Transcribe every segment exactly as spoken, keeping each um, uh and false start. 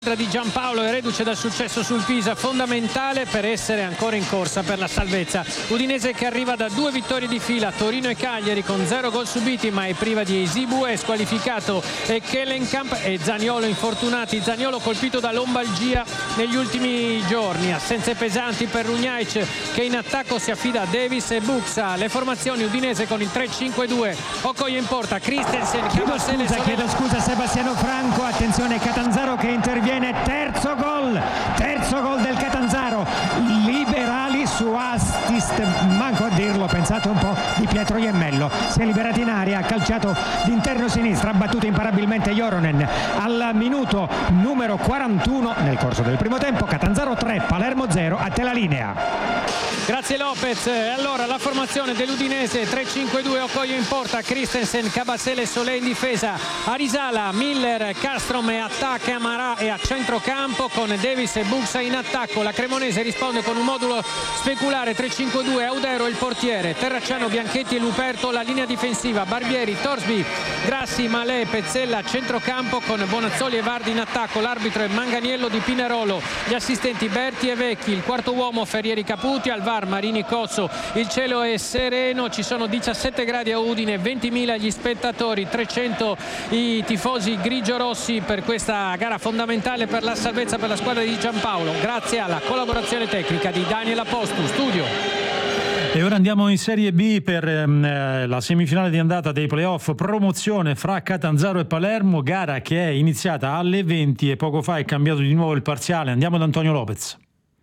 Di Giampaolo è reduce dal successo sul Pisa, fondamentale per essere ancora in corsa per la salvezza. Udinese che arriva da due vittorie di fila, Torino e Cagliari, con zero gol subiti, ma è priva di Esibue, squalificato, e Kellenkamp e Zaniolo infortunati. Zaniolo colpito da lombalgia negli ultimi giorni. Assenze pesanti per Runjaic, che in attacco si affida a Davis e Buxa. Le formazioni: Udinese con il tre cinque due, Okoye in porta, Christensen, chiedo scusa, chiedo scusa Sebastiano Franco, attenzione Catanzaro che interviene. Terzo gol, terzo gol del Catanzaro, liberali su assist, manco a dirlo, pensate un po', di Pietro Iemmello. Si è liberato in aria, ha calciato d'interno sinistra, ha battuto imparabilmente Joronen al minuto numero quarantuno nel corso del primo tempo. Catanzaro tre, Palermo zero, a te la linea. Grazie Lopez. Allora la formazione dell'Udinese: tre cinque due, Okoye in porta, Christensen, Kabasele, Solé in difesa, Arisala, Miller, Castrom e attacca Amarà e a centrocampo con Davis e Buxa in attacco. La Cremonese risponde con un modulo speculare tre cinque due, Audero il portiere, Terracciano, Bianchetti e Luperto la linea difensiva, Barbieri, Torsby, Grassi, Malè, Pezzella a centrocampo con Bonazzoli e Vardi in attacco. L'arbitro è Manganiello di Pinerolo, gli assistenti Berti e Vecchi, il quarto uomo Ferrieri Caputi, al V A R Marini Cozzo. Il cielo è sereno, ci sono diciassette gradi a Udine, ventimila gli spettatori, trecento i tifosi grigio-rossi per questa gara fondamentale per la salvezza per la squadra di Giampaolo, grazie alla collaborazione tecnica di Daniel Apostu. Studio. E ora andiamo in Serie B per ehm, la semifinale di andata dei playoff, promozione fra Catanzaro e Palermo, gara che è iniziata alle venti e poco fa è cambiato di nuovo il parziale. Andiamo da Antonio Lopez.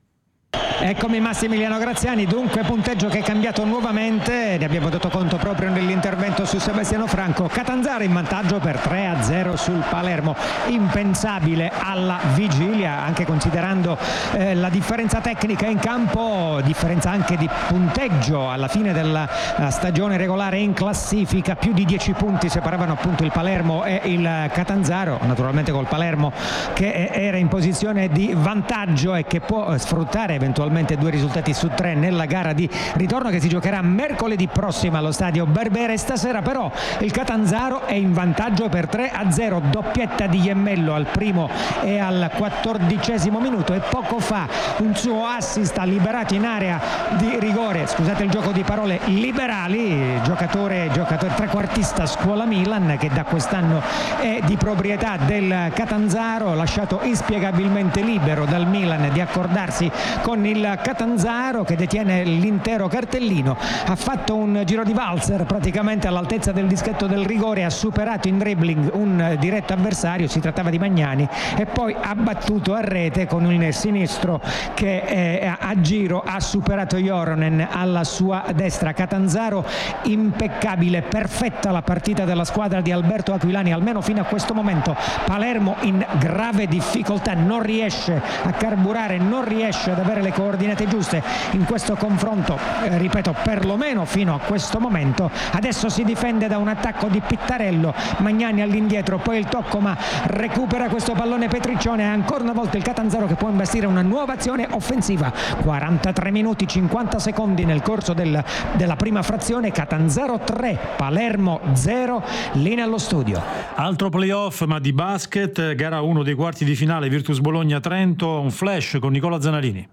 Eccomi Massimiliano Graziani, dunque punteggio che è cambiato nuovamente, ne abbiamo dato conto proprio nell'intervento su Sebastiano Franco. Catanzaro in vantaggio per tre a zero sul Palermo, impensabile alla vigilia, anche considerando eh, la differenza tecnica in campo, differenza anche di punteggio alla fine della stagione regolare in classifica. Più di dieci punti separavano appunto il Palermo e il Catanzaro, naturalmente col Palermo che era in posizione di vantaggio e che può sfruttare eventualmente due risultati su tre nella gara di ritorno che si giocherà mercoledì prossimo allo stadio Berbere. Stasera però il Catanzaro è in vantaggio per tre a zero, doppietta di Iemmello al primo e al quattordicesimo minuto, e poco fa un suo assist ha liberato in area di rigore, scusate il gioco di parole, Liberali, giocatore, giocatore trequartista scuola Milan, che da quest'anno è di proprietà del Catanzaro, lasciato inspiegabilmente libero dal Milan di accordarsi con il Catanzaro che detiene l'intero cartellino. Ha fatto un giro di valzer praticamente all'altezza del dischetto del rigore, ha superato in dribbling un diretto avversario, si trattava di Magnani, e poi ha battuto a rete con il sinistro che eh, a giro ha superato Joronen alla sua destra. Catanzaro impeccabile, perfetta la partita della squadra di Alberto Aquilani almeno fino a questo momento. Palermo in grave difficoltà, non riesce a carburare, non riesce ad avere le coordinate giuste in questo confronto, eh, ripeto, perlomeno fino a questo momento. Adesso si difende da un attacco di Pittarello, Magnani all'indietro, poi il tocco, ma recupera questo pallone Petriccione, e ancora una volta il Catanzaro che può imbastire una nuova azione offensiva. quarantatré minuti cinquanta secondi nel corso del, della prima frazione. Catanzaro tre, Palermo zero, linea allo studio. Altro playoff ma di basket, gara uno dei quarti di finale, Virtus Bologna-Trento, un flash con Nicola Zanarini.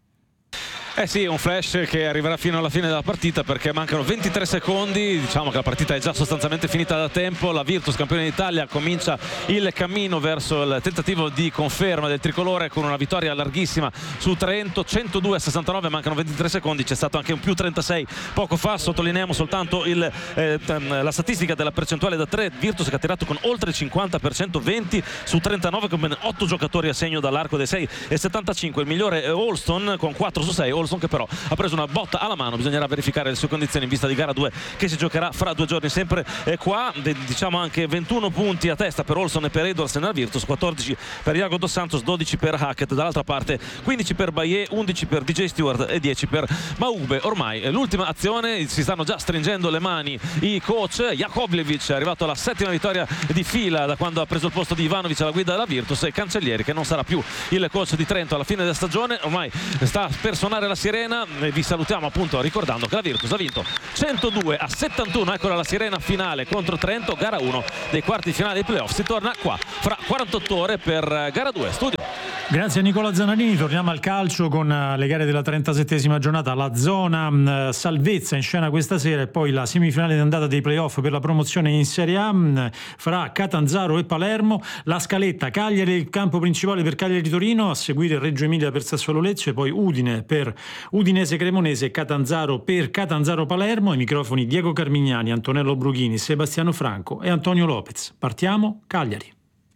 Eh sì, un flash che arriverà fino alla fine della partita, perché mancano ventitré secondi, diciamo che la partita è già sostanzialmente finita da tempo. La Virtus, campione d'Italia, comincia il cammino verso il tentativo di conferma del tricolore con una vittoria larghissima su Trento, centodue a sessantanove, mancano ventitré secondi, c'è stato anche un più trentasei poco fa. Sottolineiamo soltanto il, eh, la statistica della percentuale da tre, Virtus che ha tirato con oltre il cinquanta per cento, venti su trentanove, con ben otto giocatori a segno dall'arco dei sei e settantacinque. Il migliore è Olston con quattro su sei, Olston che però ha preso una botta alla mano, bisognerà verificare le sue condizioni in vista di gara due che si giocherà fra due giorni sempre e qua. Diciamo anche ventuno punti a testa per Olson e per Edwards nella Virtus, quattordici per Iago Dos Santos, dodici per Hackett, dall'altra parte quindici per Bayer, undici per D J Stewart e dieci per Maube. Ormai l'ultima azione, si stanno già stringendo le mani i coach. Jakovljevic è arrivato alla settima vittoria di fila da quando ha preso il posto di Ivanovic alla guida della Virtus, e Cancellieri, che non sarà più il coach di Trento alla fine della stagione, ormai sta per suonare la sirena. E vi salutiamo appunto ricordando che la Virtus ha vinto centodue a settantuno. Eccola la sirena finale contro Trento, gara uno dei quarti finali dei playoff. Si torna qua fra quarantotto ore per gara due. Studio. Grazie a Nicola Zanarini. Torniamo al calcio con le gare della trentasettesima giornata. La zona mh, salvezza in scena questa sera e poi la semifinale di andata dei playoff per la promozione in Serie A mh, fra Catanzaro e Palermo. La scaletta: Cagliari il campo principale per Cagliari-Torino, a seguire Reggio Emilia per Sassuolo-Lecce, poi Udine per Udinese-Cremonese e Catanzaro per Catanzaro-Palermo. I microfoni Diego Carmignani, Antonello Brughini, Sebastiano Franco e Antonio Lopez. Partiamo, Cagliari.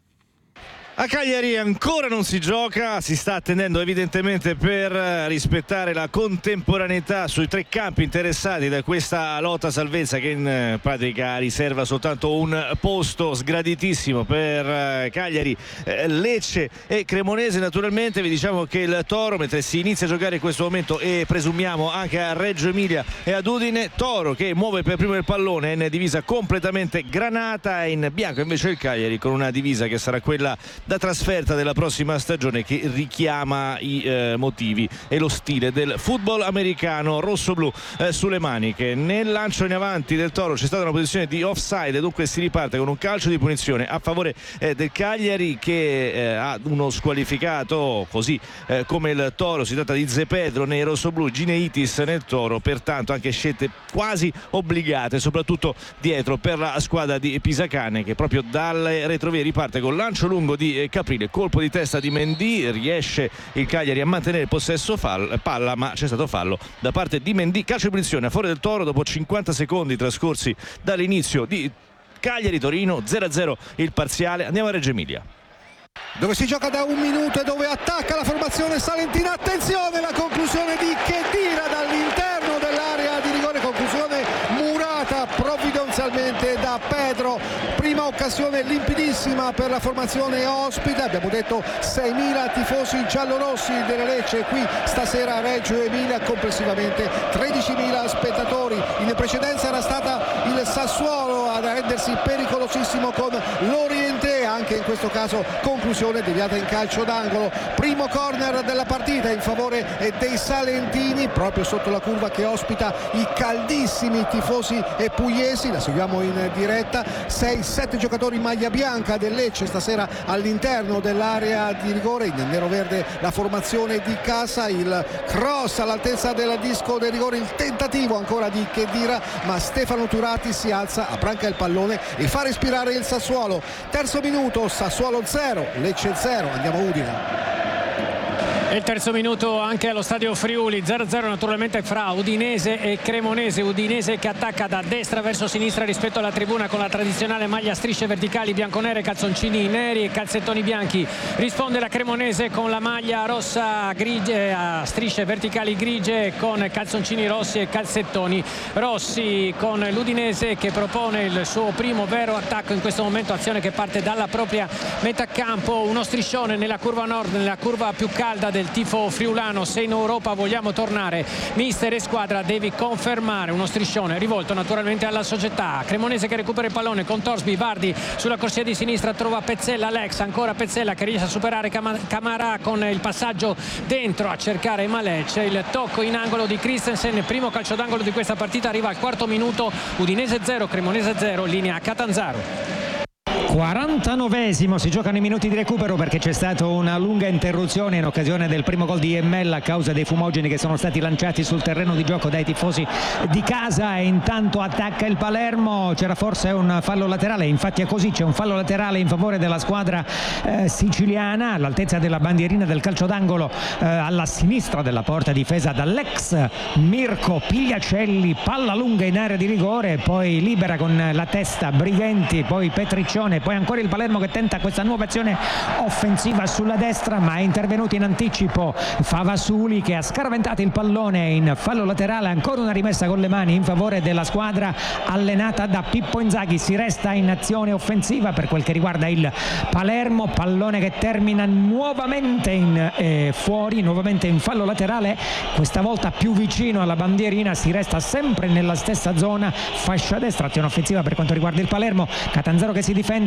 A Cagliari ancora non si gioca, si sta attendendo evidentemente per rispettare la contemporaneità sui tre campi interessati da questa lotta salvezza, che in pratica riserva soltanto un posto sgraditissimo per Cagliari, Lecce e Cremonese. Naturalmente vi diciamo che il Toro, mentre si inizia a giocare in questo momento, e presumiamo anche a Reggio Emilia e ad Udine, Toro che muove per primo il pallone in divisa completamente granata, in bianco invece il Cagliari con una divisa che sarà quella da trasferta della prossima stagione, che richiama i eh, motivi e lo stile del football americano rosso-blu eh, sulle maniche. Nel lancio in avanti del Toro c'è stata una posizione di offside, dunque si riparte con un calcio di punizione a favore eh, del Cagliari, che eh, ha uno squalificato così eh, come il Toro. Si tratta di Zepedro nei rosso-blu, Gineitis nel Toro, pertanto anche scelte quasi obbligate, soprattutto dietro per la squadra di Pisacane, che proprio dalle retrovie riparte con lancio lungo di Caprile, colpo di testa di Mendy, riesce il Cagliari a mantenere il possesso fall, palla, ma c'è stato fallo da parte di Mendy. Calcio di punizione a favore del Toro dopo cinquanta secondi trascorsi dall'inizio di Cagliari-Torino. Zero a zero il parziale. Andiamo a Reggio Emilia, dove si gioca da un minuto e dove attacca la formazione salentina. Attenzione, la conclusione di Khedira dall'interno dell'area di rigore, conclusione murata provvidenzialmente da Pedro. Prima occasione limpidissima per la formazione ospite. Abbiamo detto seimila tifosi giallorossi delle Lecce qui stasera a Reggio Emilia, complessivamente tredicimila spettatori. In precedenza era stata il Sassuolo ad rendersi pericolosissimo con l'Oriente, anche in questo caso conclusione deviata in calcio d'angolo. Primo corner della partita in favore dei salentini, proprio sotto la curva che ospita i caldissimi tifosi e pugliesi. La seguiamo in diretta. sei sette giocatori in maglia bianca del Lecce stasera all'interno dell'area di rigore, in nero-verde la formazione di casa. Il cross all'altezza del disco del rigore, il tentativo ancora di Khedira, ma Stefano Turati si alza, abbranca il pallone e fa respirare il Sassuolo. Terzo minuto, Sassuolo zero, Lecce zero. Andiamo a Udine. Il terzo minuto anche allo stadio Friuli, zero a zero naturalmente fra Udinese e Cremonese. Udinese che attacca da destra verso sinistra rispetto alla tribuna con la tradizionale maglia a strisce verticali bianconere, calzoncini neri e calzettoni bianchi. Risponde la Cremonese con la maglia rossa grigie a strisce verticali grigie con calzoncini rossi e calzettoni rossi, con l'Udinese che propone il suo primo vero attacco in questo momento, azione che parte dalla propria metà campo. Uno striscione nella curva nord, nella curva più calda del tifo friulano. Se in Europa vogliamo tornare, mister e squadra devi confermare. Uno striscione rivolto naturalmente alla società. Cremonese che recupera il pallone con Torsby, Vardi sulla corsia di sinistra trova Pezzella, Alex, ancora Pezzella che riesce a superare Camarà con il passaggio dentro a cercare Malè. C'è il tocco in angolo di Christensen, primo calcio d'angolo di questa partita, arriva al quarto minuto. Udinese zero, Cremonese zero, linea Catanzaro. quarantanovesimo, si giocano i minuti di recupero perché c'è stata una lunga interruzione in occasione del primo gol di Emmella a causa dei fumogeni che sono stati lanciati sul terreno di gioco dai tifosi di casa. E intanto attacca il Palermo, c'era forse un fallo laterale, infatti è così, c'è un fallo laterale in favore della squadra eh, siciliana all'altezza della bandierina del calcio d'angolo, eh, alla sinistra della porta, difesa dall'ex Mirko Pigliacelli. Palla lunga in area di rigore, poi libera con la testa Brighenti, poi Petriccione, poi ancora il Palermo che tenta questa nuova azione offensiva sulla destra, ma è intervenuto in anticipo Favasuli che ha scaraventato il pallone in fallo laterale. Ancora una rimessa con le mani in favore della squadra allenata da Pippo Inzaghi. Si resta in azione offensiva per quel che riguarda il Palermo, pallone che termina nuovamente in eh, fuori, nuovamente in fallo laterale, questa volta più vicino alla bandierina. Si resta sempre nella stessa zona, fascia destra, azione offensiva per quanto riguarda il Palermo. Catanzaro che si difende,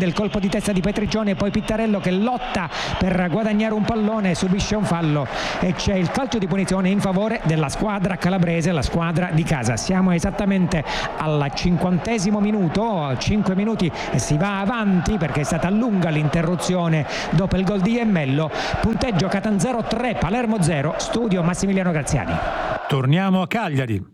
il colpo di testa di Petriccioni e poi Pittarello che lotta per guadagnare un pallone, subisce un fallo e c'è il calcio di punizione in favore della squadra calabrese, la squadra di casa. Siamo esattamente al cinquantesimo minuto, cinque minuti e si va avanti perché è stata lunga l'interruzione dopo il gol di Iemmello. Punteggio Catanzaro tre, Palermo zero, studio Massimiliano Graziani. Torniamo a Cagliari.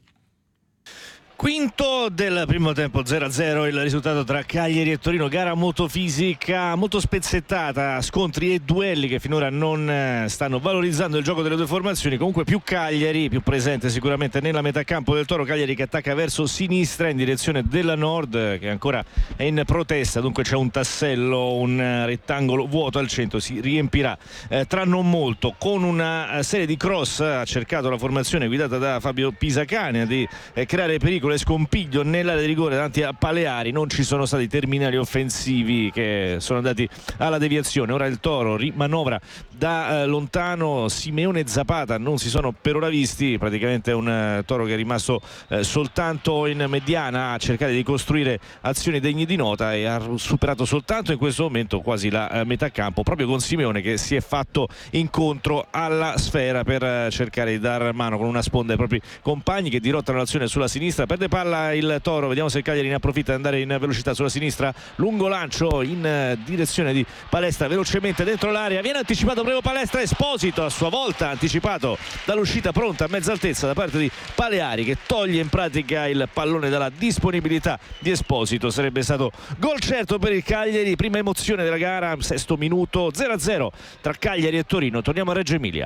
Quinto del primo tempo, zero a zero il risultato tra Cagliari e Torino. Gara molto fisica, molto spezzettata, scontri e duelli che finora non stanno valorizzando il gioco delle due formazioni. Comunque più Cagliari, più presente sicuramente nella metà campo del Toro. Cagliari che attacca verso sinistra in direzione della Nord, che ancora è in protesta, dunque c'è un tassello, un rettangolo vuoto al centro, si riempirà eh, tra non molto. Con una serie di cross ha cercato la formazione guidata da Fabio Pisacane di eh, creare pericolo e scompiglio nell'area di rigore davanti a Paleari. Non ci sono stati terminali offensivi che sono andati alla deviazione. Ora il Toro rimanovra da eh, lontano. Simeone e Zapata non si sono per ora visti, praticamente un eh, Toro che è rimasto eh, soltanto in mediana a cercare di costruire azioni degne di nota e ha superato soltanto in questo momento quasi la eh, metà campo, proprio con Simeone che si è fatto incontro alla sfera per eh, cercare di dar mano con una sponda ai propri compagni che dirottano l'azione sulla sinistra. Perde palla il Toro, vediamo se il Cagliari ne approfitta di andare in velocità sulla sinistra. Lungo lancio in direzione di Palestra, velocemente dentro l'area, viene anticipato primo Palestra. Esposito a sua volta anticipato dall'uscita pronta a mezza altezza da parte di Paleari che toglie in pratica il pallone dalla disponibilità di Esposito. Sarebbe stato gol certo per il Cagliari. Prima emozione della gara, sesto minuto, zero a zero tra Cagliari e Torino. Torniamo a Reggio Emilia.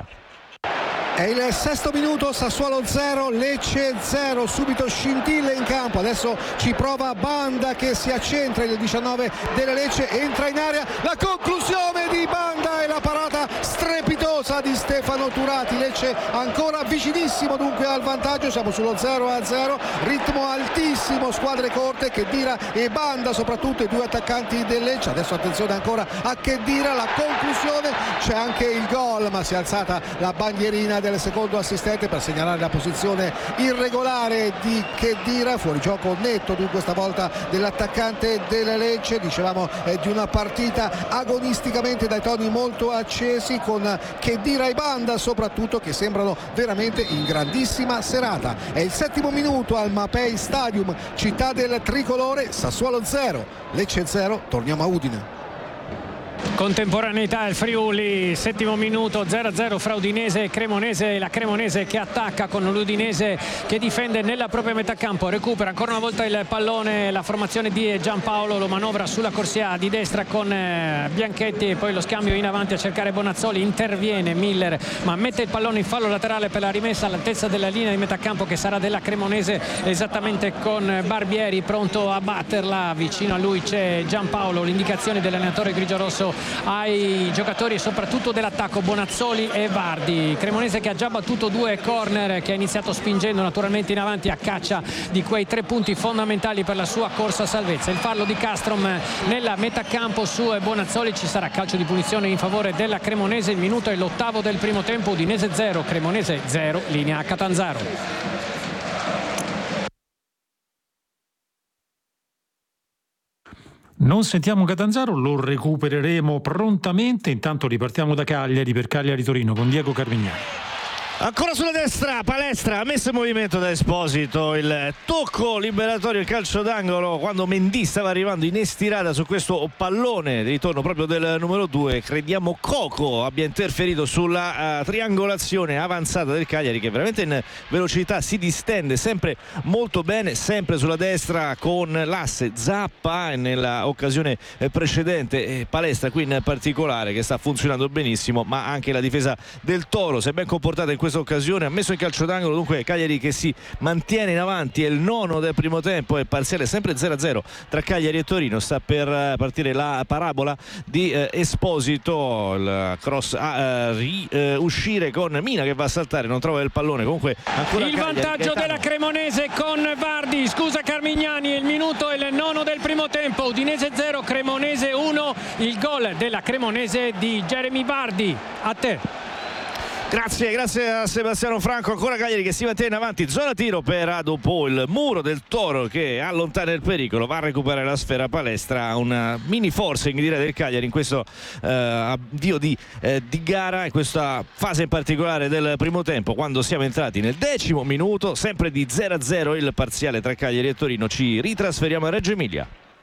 È il sesto minuto, Sassuolo zero, Lecce zero, subito scintille in campo, adesso ci prova Banda che si accentra, il diciannove della Lecce, entra in area, la conclusione di Banda e la parata strepitosa di Stefano Turati. Lecce ancora vicinissimo dunque al vantaggio, siamo sullo zero a zero, ritmo altissimo, squadre corte, Khedira e Banda soprattutto i due attaccanti del Lecce. Adesso attenzione ancora a Khedira, la conclusione, c'è anche il gol ma si è alzata la bandierina del secondo assistente per segnalare la posizione irregolare di Khedira. Fuori gioco netto dunque stavolta dell'attaccante della Lecce. Dicevamo eh, di una partita agonisticamente dai toni molto accesi, con Khedira e Banda soprattutto che sembrano veramente in grandissima serata. È il settimo minuto al Mapei Stadium, città del tricolore. Sassuolo zero, Lecce zero. Torniamo a Udine. Contemporaneità il Friuli, settimo minuto, zero a zero fra Udinese e Cremonese. La Cremonese che attacca con l'Udinese che difende nella propria metà campo, recupera ancora una volta il pallone, la formazione di Giampaolo, lo manovra sulla corsia di destra con Bianchetti e poi lo scambio in avanti a cercare Bonazzoli, interviene Miller ma mette il pallone in fallo laterale per la rimessa all'altezza della linea di metà campo che sarà della Cremonese, esattamente con Barbieri pronto a batterla. Vicino a lui c'è Giampaolo, l'indicazione dell'allenatore grigiorosso ai giocatori e soprattutto dell'attacco, Bonazzoli e Vardi. Cremonese che ha già battuto due corner, che ha iniziato spingendo naturalmente in avanti a caccia di quei tre punti fondamentali per la sua corsa a salvezza. Il fallo di Castrom nella metà campo su Bonazzoli, ci sarà calcio di punizione in favore della Cremonese. Il minuto è l'ottavo del primo tempo, Udinese zero, Cremonese zero, linea a Catanzaro. Non sentiamo Catanzaro, lo recupereremo prontamente. Intanto ripartiamo da Cagliari per Cagliari Torino con Diego Carmignani. Ancora sulla destra, Palestra ha messo in movimento da Esposito, il tocco liberatorio, il calcio d'angolo quando Mendy stava arrivando in estirata su questo pallone di ritorno proprio del numero due. Crediamo Coco abbia interferito sulla uh, triangolazione avanzata del Cagliari, che veramente in velocità si distende sempre molto bene, sempre sulla destra con l'asse Zappa nella occasione precedente e Palestra qui in particolare che sta funzionando benissimo, ma anche la difesa del Toro si è ben comportata in questa occasione, ha messo il calcio d'angolo. Dunque Cagliari che si mantiene in avanti, è il nono del primo tempo e parziale sempre zero a zero tra Cagliari e Torino. Sta per partire la parabola di eh, Esposito, il cross a eh, ri, eh, uscire con Mina che va a saltare, non trova il pallone. Comunque ancora il Cagliari, vantaggio Gaetano. della Cremonese con Vardi, scusa Carmignani, il minuto è il nono del primo tempo, Udinese zero, Cremonese uno, il gol della Cremonese di Jeremy Vardi. A te. Grazie, grazie a Sebastiano Franco. Ancora Cagliari che si mantiene avanti, zona tiro per dopo il muro del Toro che allontana il pericolo, va a recuperare la sfera palestra. Un mini forcing direi del Cagliari in questo eh, avvio di, eh, di gara, in questa fase in particolare del primo tempo, quando siamo entrati nel decimo minuto, sempre di zero a zero il parziale tra Cagliari e Torino. Ci ritrasferiamo a Reggio Emilia.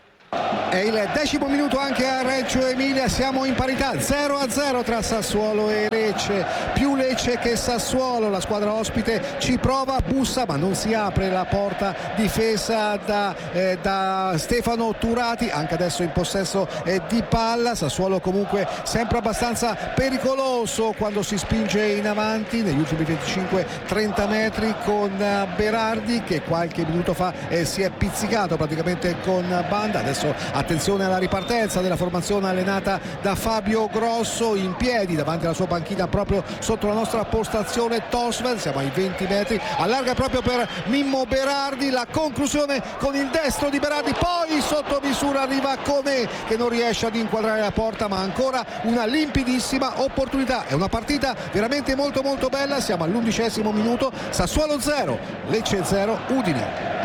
È il decimo minuto anche a Reggio Emilia, siamo in parità zero a zero tra Sassuolo e Lecce, più Lecce che Sassuolo. La squadra ospite ci prova, bussa ma non si apre la porta difesa da, eh, da Stefano Turati, anche adesso in possesso eh, di palla. Sassuolo comunque sempre abbastanza pericoloso quando si spinge in avanti negli ultimi venticinque trenta metri, con eh, Berardi che qualche minuto fa eh, si è pizzicato praticamente con Banda. Adesso attenzione alla ripartenza della formazione allenata da Fabio Grosso, in piedi davanti alla sua panchina proprio sotto la nostra postazione Tosvel. Siamo ai venti metri, allarga proprio per Mimmo Berardi, la conclusione con il destro di Berardi, poi sotto misura arriva Comè che non riesce ad inquadrare la porta, ma ancora una limpidissima opportunità. È una partita veramente molto molto bella. Siamo all'undicesimo minuto, Sassuolo zero Lecce zero Udine.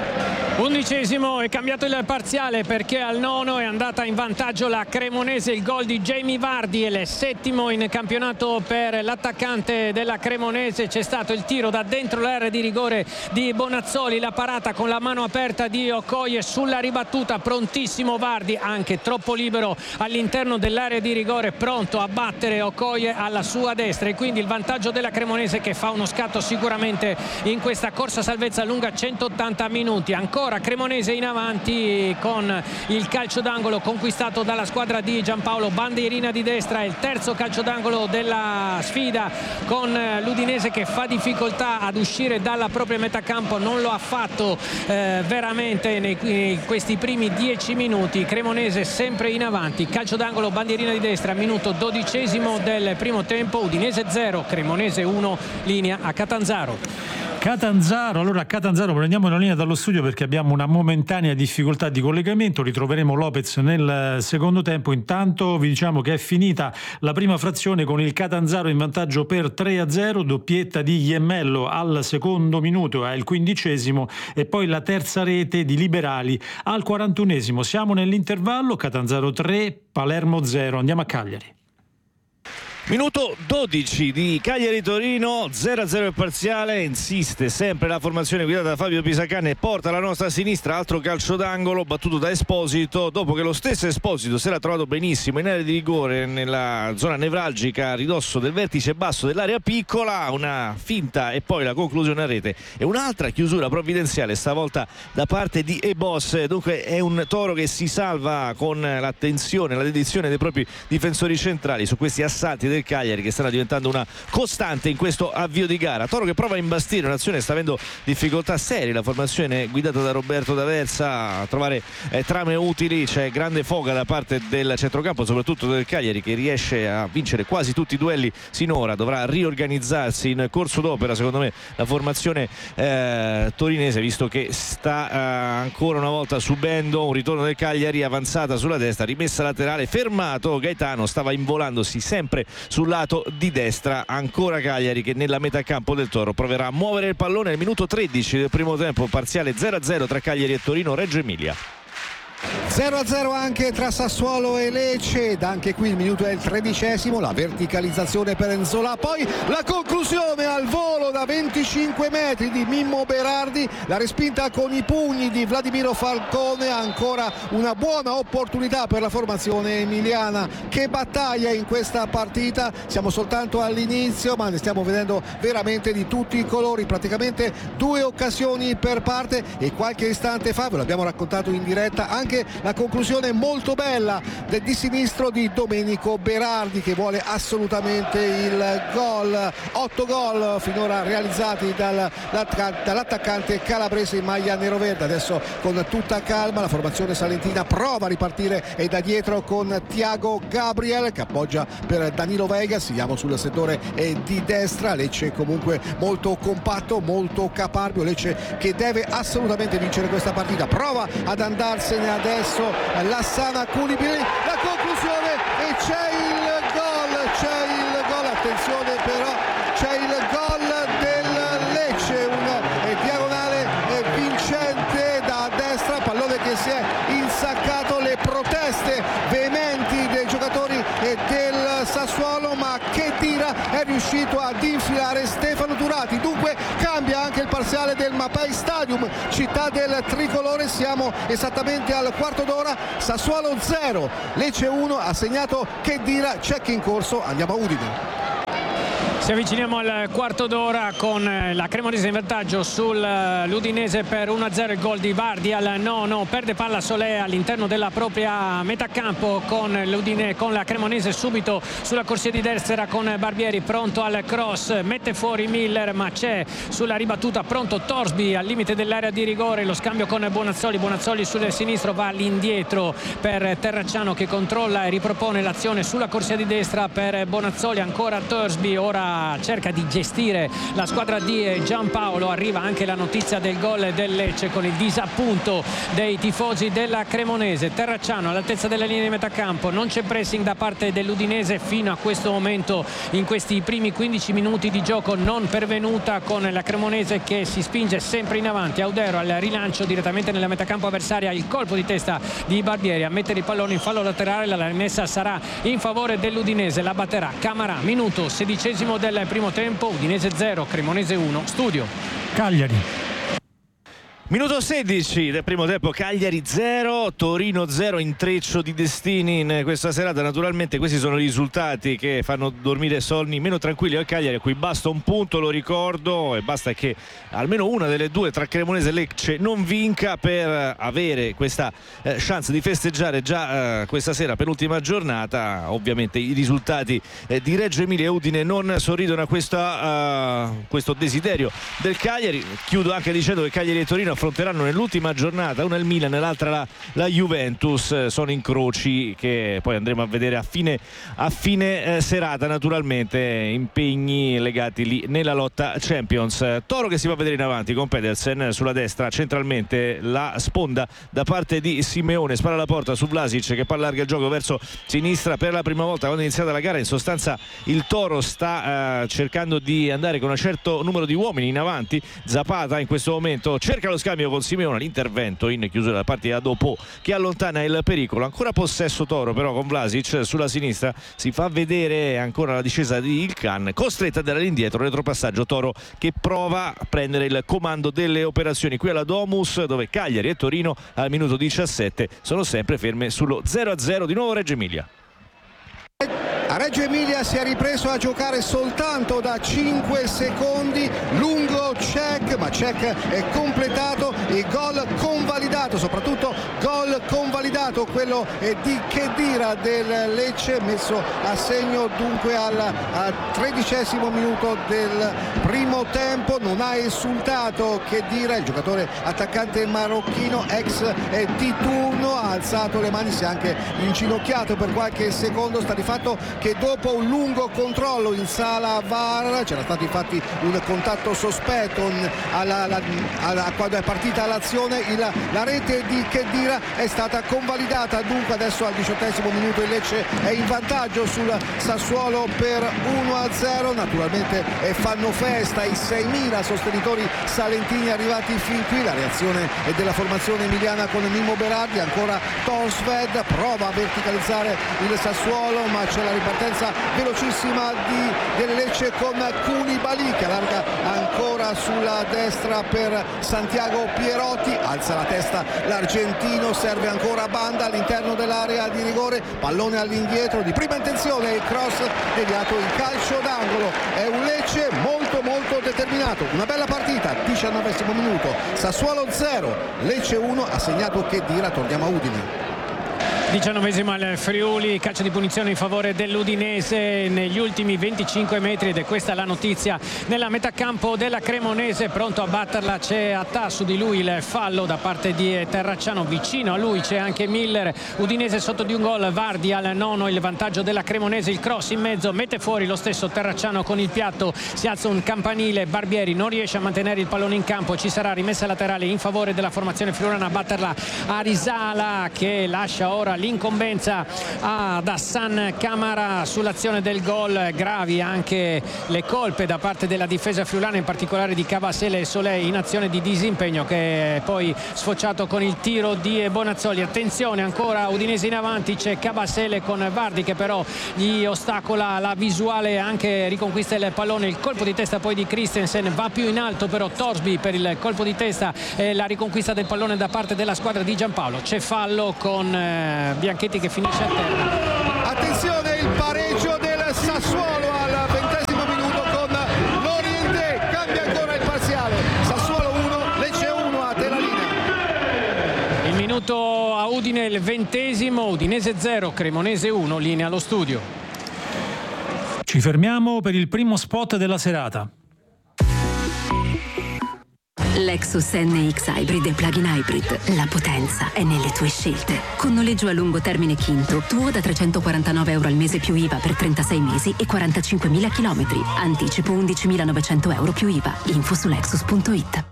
Undicesimo, è cambiato il parziale perché al nono è andata in vantaggio la Cremonese. Il gol di Jamie Vardy, il settimo in campionato per l'attaccante della Cremonese. C'è stato il tiro da dentro l'area di rigore di Bonazzoli, la parata con la mano aperta di Okoye sulla ribattuta, prontissimo Vardy, anche troppo libero all'interno dell'area di rigore, pronto a battere Okoye alla sua destra, e quindi il vantaggio della Cremonese che fa uno scatto sicuramente in questa corsa salvezza lunga centottanta minuti. Ancora Cremonese in avanti con il calcio d'angolo conquistato dalla squadra di Giampaolo Banderina di destra. Il terzo calcio d'angolo della sfida con l'Udinese che fa difficoltà ad uscire dalla propria metà campo, non lo ha fatto eh, veramente nei, in questi primi dieci minuti. Cremonese sempre in avanti, calcio d'angolo Banderina di destra, minuto dodicesimo del primo tempo. Udinese zero Cremonese uno, linea a Catanzaro. Catanzaro, allora a Catanzaro prendiamo una linea dallo studio perché abbiamo una momentanea difficoltà di collegamento, ritroveremo Lopez nel secondo tempo. Intanto vi diciamo che è finita la prima frazione con il Catanzaro in vantaggio per tre a zero, doppietta di Iemmello al secondo minuto, al quindicesimo, e poi la terza rete di Liberali al quarantunesimo. Siamo nell'intervallo, Catanzaro tre, Palermo zero, andiamo a Cagliari. Minuto dodici di Cagliari-Torino, zero a zero il parziale. Insiste sempre la formazione guidata da Fabio Pisacane, porta alla nostra sinistra, altro calcio d'angolo battuto da Esposito, dopo che lo stesso Esposito si era trovato benissimo in area di rigore nella zona nevralgica a ridosso del vertice basso dell'area piccola. Una finta e poi la conclusione a rete e un'altra chiusura provvidenziale, stavolta da parte di Ebos. Dunque è un Toro che si salva con l'attenzione, la dedizione dei propri difensori centrali su questi assalti del Cagliari che stanno diventando una costante in questo avvio di gara. Toro che prova a imbastire un'azione, sta avendo difficoltà serie la formazione guidata da Roberto D'Aversa a trovare eh, trame utili. C'è grande foga da parte del centrocampo, soprattutto del Cagliari, che riesce a vincere quasi tutti i duelli sinora. Dovrà riorganizzarsi in corso d'opera secondo me la formazione eh, torinese, visto che sta eh, ancora una volta subendo un ritorno del Cagliari. Avanzata sulla destra, rimessa laterale, fermato Gaetano, stava involandosi sempre sul lato di destra. Ancora Cagliari che nella metà campo del Toro proverà a muovere il pallone nel minuto tredici del primo tempo, parziale zero a zero tra Cagliari e Torino Reggio Emilia. zero a zero anche tra Sassuolo e Lecce, ed anche qui il minuto è il tredicesimo, la verticalizzazione per Nzola, poi la conclusione al volo da venticinque metri di Mimmo Berardi, la respinta con i pugni di Vladimiro Falcone. Ancora una buona opportunità per la formazione emiliana che battaglia in questa partita. Siamo soltanto all'inizio ma ne stiamo vedendo veramente di tutti i colori, praticamente due occasioni per parte, e qualche istante fa ve l'abbiamo raccontato in diretta anche la conclusione molto bella del di sinistro di Domenico Berardi, che vuole assolutamente il gol. Otto gol finora realizzati dal, dall'attaccante calabrese in maglia neroverde. Adesso con tutta calma la formazione salentina prova a ripartire e da dietro con Thiago Gabriel che appoggia per Danilo Vega. Siamo sul settore di destra, Lecce comunque molto compatto, molto caparbio. Lecce che deve assolutamente vincere questa partita, prova ad andarsene adesso Lassana Koulibaly, la conclusione e c'è il gol, c'è il gol, attenzione però Khedira è riuscito ad infilare Stefano Turati. Dunque cambia anche il parziale del Mapei Stadium, città del tricolore. Siamo esattamente al quarto d'ora. Sassuolo zero, Lecce uno, ha segnato Khedira. Check in corso, andiamo a Udine. Ci avviciniamo al quarto d'ora con la Cremonese in vantaggio sull'Udinese per uno a zero. Il gol di Vardi al nono, perde palla Solé all'interno della propria metà campo con l'Udine, con la Cremonese subito sulla corsia di destra con Barbieri pronto al cross, mette fuori Miller ma c'è sulla ribattuta pronto Torsby al limite dell'area di rigore, lo scambio con Bonazzoli, Bonazzoli sul sinistro va all'indietro per Terracciano che controlla e ripropone l'azione sulla corsia di destra per Bonazzoli, ancora Torsby, ora cerca di gestire la squadra di Giampaolo. Arriva anche la notizia del gol del Lecce con il disappunto dei tifosi della Cremonese. Terracciano all'altezza della linea di metà campo, non c'è pressing da parte dell'Udinese fino a questo momento, in questi primi quindici minuti di gioco non pervenuta, con la Cremonese che si spinge sempre in avanti. Audero al rilancio direttamente nella metà campo avversaria, il colpo di testa di Barbieri a mettere il pallone in fallo laterale, la rimessa sarà in favore dell'Udinese, la batterà Camarà. Minuto sedicesimo del primo tempo, Udinese zero, Cremonese uno. Studio Cagliari. Minuto sedici del primo tempo, Cagliari zero, Torino zero, intreccio di destini in questa serata. Naturalmente questi sono i risultati che fanno dormire sonni meno tranquilli al Cagliari, a cui basta un punto, lo ricordo, e basta che almeno una delle due tra Cremonese e Lecce non vinca per avere questa eh, chance di festeggiare già eh, questa sera, penultima giornata. Ovviamente i risultati eh, di Reggio Emilia e Udine non sorridono a questa, uh, questo desiderio del Cagliari. Chiudo anche dicendo che Cagliari e Torino affronteranno nell'ultima giornata, una il Milan e l'altra la, la Juventus. Sono incroci che poi andremo a vedere a fine, a fine eh, serata, naturalmente impegni legati lì nella lotta Champions. Toro che si va a vedere in avanti con Pedersen sulla destra, centralmente la sponda da parte di Simeone, spara la porta su Vlasic che poi allarga il gioco verso sinistra per la prima volta quando è iniziata la gara. In sostanza il Toro sta eh, cercando di andare con un certo numero di uomini in avanti. Zapata in questo momento cerca lo scambio con Simeone, l'intervento in chiusura da parte di Dopo che allontana il pericolo. Ancora possesso Toro però con Vlasic sulla sinistra, si fa vedere ancora la discesa di Ilkan, costretta ad andare indietro, retropassaggio Toro che prova a prendere il comando delle operazioni qui alla Domus, dove Cagliari e Torino al minuto diciassette sono sempre ferme sullo zero a zero. Di nuovo Reggio Emilia. A Reggio Emilia si è ripreso a giocare soltanto da cinque secondi, lungo check, ma check è completato e gol convalidato, soprattutto gol convalidato, quello di Khedira del Lecce, messo a segno dunque al, al tredicesimo minuto del primo tempo. Non ha esultato Khedira, il giocatore attaccante marocchino ex di turno, ha alzato le mani, si è anche inginocchiato per qualche secondo. Sta di fatto che dopo un lungo controllo in sala V A R c'era stato infatti un contatto sospetto alla, alla, alla, quando è partita l'azione. Il, la rete di Khedira è stata convalidata, dunque adesso al diciottesimo minuto il Lecce è in vantaggio sul Sassuolo per uno a zero. Naturalmente eh, fanno festa i seimila sostenitori salentini arrivati fin qui. La reazione è della formazione emiliana con Mimmo Berardi, ancora Torsved prova a verticalizzare il Sassuolo, ma c'è la ripartenza velocissima di, del Lecce con Koulibaly che allarga ancora sulla destra per Santiago Pierotti, alza la testa l'argentino, serve ancora Banda all'interno dell'area di rigore, pallone all'indietro di prima intenzione, il cross deviato in calcio d'angolo. È un Lecce molto molto determinato, una bella partita. Diciannovesimo minuto, Sassuolo zero, Lecce uno, ha segnato Khedira. Torniamo a Udine. diciannovesimo al Friuli, calcio di punizione in favore dell'Udinese negli ultimi venticinque metri, ed è questa la notizia nella metà campo della Cremonese. Pronto a batterla c'è Attà, su di lui il fallo da parte di Terracciano, vicino a lui c'è anche Miller. Udinese sotto di un gol, Vardi al nono, il vantaggio della Cremonese, il cross in mezzo, mette fuori lo stesso Terracciano con il piatto, si alza un campanile, Barbieri non riesce a mantenere il pallone in campo, ci sarà rimessa laterale in favore della formazione friulana, a batterla Arisala che lascia ora l'incombenza ad Hassan Kamara sull'azione del gol. Gravi anche le colpe da parte della difesa friulana, in particolare di Kabasele e Solei, in azione di disimpegno che è poi sfociato con il tiro di Bonazzoli. Attenzione ancora, Udinese in avanti, c'è Kabasele con Vardi che però gli ostacola la visuale, anche riconquista il pallone, il colpo di testa poi di Christensen, va più in alto però Torsby per il colpo di testa e la riconquista del pallone da parte della squadra di Giampaolo. C'è fallo con eh, Bianchetti che finisce a terra. Attenzione, il pareggio del Sassuolo al ventesimo minuto con l'Oriente, cambia ancora il parziale, Sassuolo uno, Lecce uno, a te la linea. Il minuto a Udine, il ventesimo, Udinese zero, Cremonese uno, linea allo studio. Ci fermiamo per il primo spot della serata. Lexus N X Hybrid e Plug-in Hybrid. La potenza è nelle tue scelte. Con noleggio a lungo termine Kinto, tuo da trecentoquarantanove euro al mese più I V A per trentasei mesi e quarantacinquemila chilometri. Anticipo undicimilanovecento euro più I V A. Info su lexus punto it.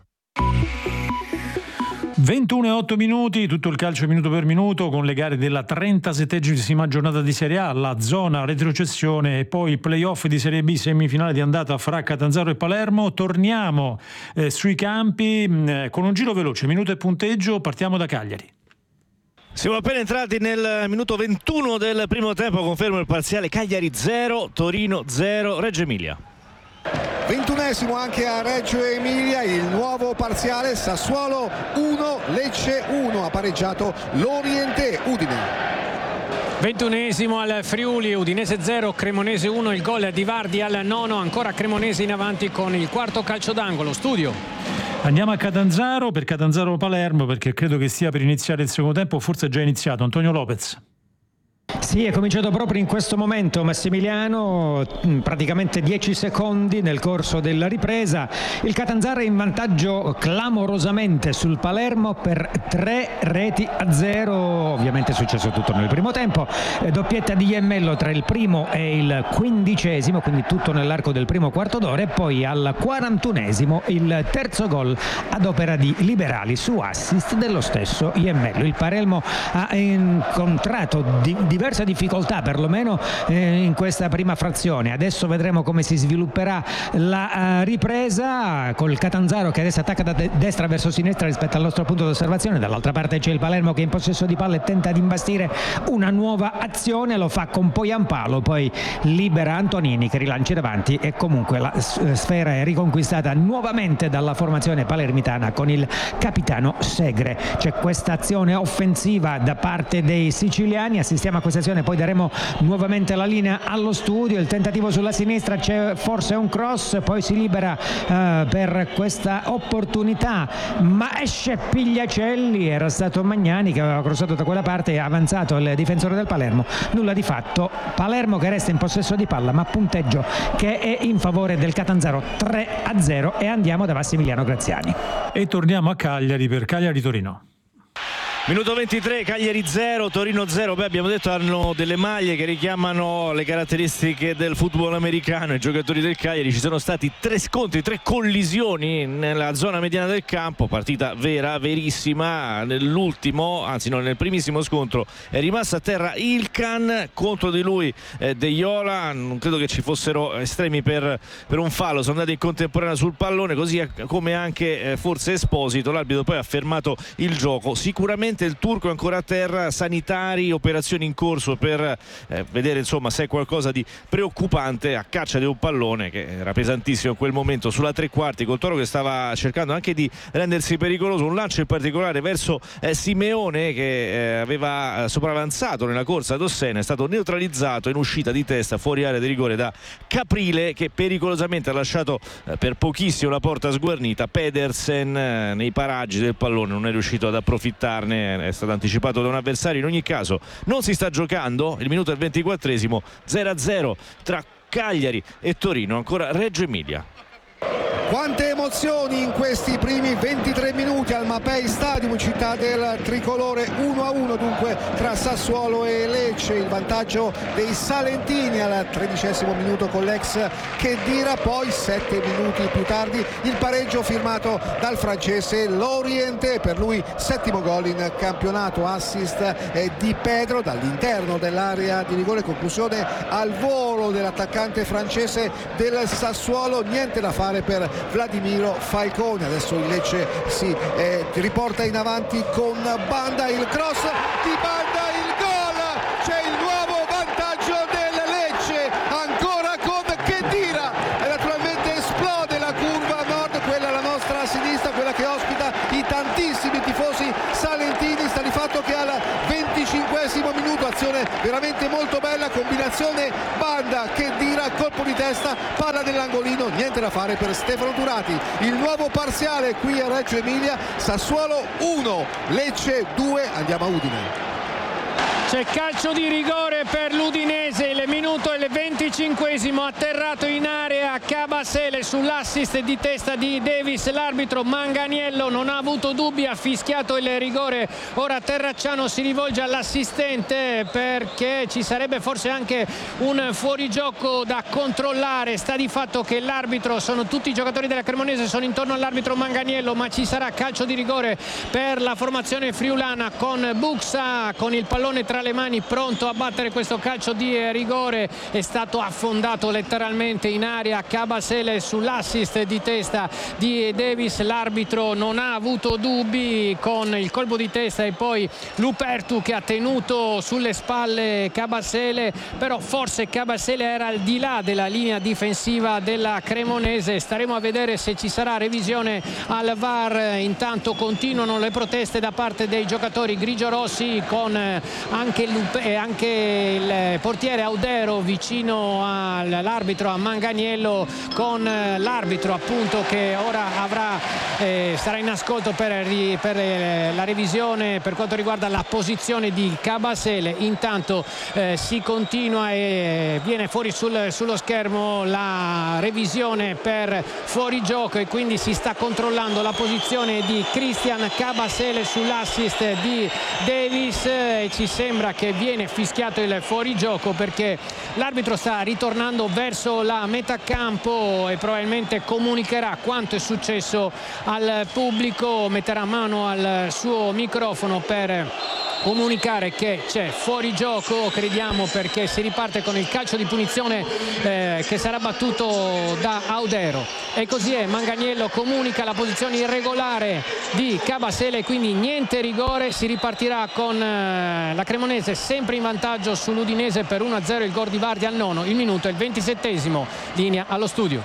ventuno e otto minuti, tutto il calcio minuto per minuto con le gare della trentasettesima giornata di Serie A, la zona retrocessione e poi i playoff di Serie B, semifinale di andata fra Catanzaro e Palermo. Torniamo eh, sui campi mh, con un giro veloce, minuto e punteggio, partiamo da Cagliari. Siamo appena entrati nel minuto ventuno del primo tempo, confermo il parziale: Cagliari zero, Torino zero, Reggio Emilia. ventunesimo anche a Reggio Emilia, il nuovo parziale: Sassuolo uno, Lecce uno, ha pareggiato l'Oriente. Udine. ventunesimo al Friuli, Udinese zero, Cremonese uno, il gol di Vardi al nono, ancora Cremonese in avanti con il quarto calcio d'angolo. Studio. Andiamo a Catanzaro, per Catanzaro Palermo, perché credo che stia per iniziare il secondo tempo, forse è già iniziato. Antonio Lopez. Sì, è cominciato proprio in questo momento Massimiliano, praticamente dieci secondi nel corso della ripresa. Il Catanzaro è in vantaggio clamorosamente sul Palermo per tre reti a zero. Ovviamente è successo tutto nel primo tempo, doppietta di Iemmello tra il primo e il quindicesimo, quindi tutto nell'arco del primo quarto d'ora, e poi al quarantunesimo il terzo gol ad opera di Liberali su assist dello stesso Iemmello. Il Palermo ha incontrato di, diverse difficoltà perlomeno eh, in questa prima frazione. Adesso vedremo come si svilupperà la uh, ripresa, col Catanzaro che adesso attacca da de- destra verso sinistra rispetto al nostro punto d'osservazione. Dall'altra parte c'è il Palermo che è in possesso di palla e tenta di imbastire una nuova azione, lo fa con Poyampalo, poi libera Antonini che rilancia davanti e comunque la s- sfera è riconquistata nuovamente dalla formazione palermitana con il capitano Segre. C'è questa azione offensiva da parte dei siciliani, assistiamo a questa azione, poi daremo nuovamente la linea allo studio. Il tentativo sulla sinistra, c'è forse un cross, poi si libera uh, per questa opportunità, ma esce Pigliacelli, era stato Magnani che aveva crossato da quella parte e ha avanzato il difensore del Palermo. Nulla di fatto, Palermo che resta in possesso di palla, ma punteggio che è in favore del Catanzaro tre a zero. E andiamo da Massimiliano Graziani. E torniamo a Cagliari per Cagliari-Torino. Minuto ventitré, Cagliari zero, Torino zero. Beh, abbiamo detto hanno delle maglie che richiamano le caratteristiche del football americano. I giocatori del Cagliari, ci sono stati tre scontri, tre collisioni nella zona mediana del campo, partita vera, verissima. Nell'ultimo, anzi no, nel primissimo scontro è rimasto a terra Ilkan, contro di lui eh, De Iola. Non credo che ci fossero estremi per, per un fallo, sono andati in contemporanea sul pallone, così come anche eh, forse Esposito. L'arbitro poi ha fermato il gioco. Sicuramente il turco è ancora a terra, sanitari, operazioni in corso per eh, vedere insomma se è qualcosa di preoccupante, a caccia di un pallone che era pesantissimo in quel momento sulla tre quarti, col Toro che stava cercando anche di rendersi pericoloso. Un lancio in particolare verso eh, Simeone che eh, aveva sopravanzato nella corsa ad Ossena, è stato neutralizzato in uscita di testa fuori area di rigore da Caprile, che pericolosamente ha lasciato eh, per pochissimo la porta sguarnita. Pedersen eh, nei paraggi del pallone non è riuscito ad approfittarne, è stato anticipato da un avversario. In ogni caso non si sta giocando, il minuto è il ventiquattresimo, zero a zero tra Cagliari e Torino, ancora Reggio Emilia. Quante emozioni in questi primi ventitré minuti al Mapei Stadium, città del tricolore. Uno a uno dunque tra Sassuolo e Lecce, il vantaggio dei salentini al tredicesimo minuto con l'ex Khedira, poi sette minuti più tardi il pareggio firmato dal francese Lorienté, per lui settimo gol in campionato, assist di Pedro dall'interno dell'area di rigore, conclusione al volo dell'attaccante francese del Sassuolo. Niente da fare per Vladimiro Falcone. Adesso il Lecce si eh, riporta in avanti con Banda, il cross di Banda, il gol, c'è il nuovo vantaggio del Lecce, ancora con Khedira, e naturalmente esplode la curva nord, quella la nostra a sinistra, quella che ospita i tantissimi tifosi salentini. Sta di fatto che al venticinquesimo minuto, azione veramente molto bella, combinazione Banda, Khedira, colpo di testa, palla nell'angolino, niente da fare per Stefano Turati. Il nuovo parziale qui a Reggio Emilia, Sassuolo uno, Lecce due. Andiamo a Udine. C'è calcio di rigore per l'Udinese, il minuto è il venticinquesimo, atterrato in area Kabasele sull'assist di testa di Davis, l'arbitro Manganiello non ha avuto dubbi, ha fischiato il rigore. Ora Terracciano si rivolge all'assistente perché ci sarebbe forse anche un fuorigioco da controllare. Sta di fatto che l'arbitro, sono tutti i giocatori della Cremonese, sono intorno all'arbitro Manganiello, ma ci sarà calcio di rigore per la formazione friulana con Buxa con il pallone tra le mani, pronto a battere questo calcio di rigore. È stato affondato letteralmente in aria Kabasele sull'assist di testa di Davis, l'arbitro non ha avuto dubbi con il colpo di testa e poi Lupertu che ha tenuto sulle spalle Kabasele, però forse Kabasele era al di là della linea difensiva della Cremonese. Staremo a vedere se ci sarà revisione al V A R. Intanto continuano le proteste da parte dei giocatori grigiorossi con anche Anche il, anche il portiere Audero vicino all'arbitro, a Manganiello, con l'arbitro appunto che ora avrà eh, sarà in ascolto per, per eh, la revisione per quanto riguarda la posizione di Kabasele. Intanto eh, si continua e viene fuori sul, sullo schermo la revisione per fuorigioco e quindi si sta controllando la posizione di Christian Kabasele sull'assist di Davis e ci sembra che viene fischiato il fuorigioco perché l'arbitro sta ritornando verso la metà campo e probabilmente comunicherà quanto è successo al pubblico, metterà mano al suo microfono per comunicare che c'è fuorigioco, crediamo, perché si riparte con il calcio di punizione eh, che sarà battuto da Audero. E così è, Manganiello comunica la posizione irregolare di Kabasele, quindi niente rigore, si ripartirà con eh, la Cremonese sempre in vantaggio sull'Udinese per uno a zero, il gol di Vardi al nono, il minuto è il ventisettesimo, linea allo studio.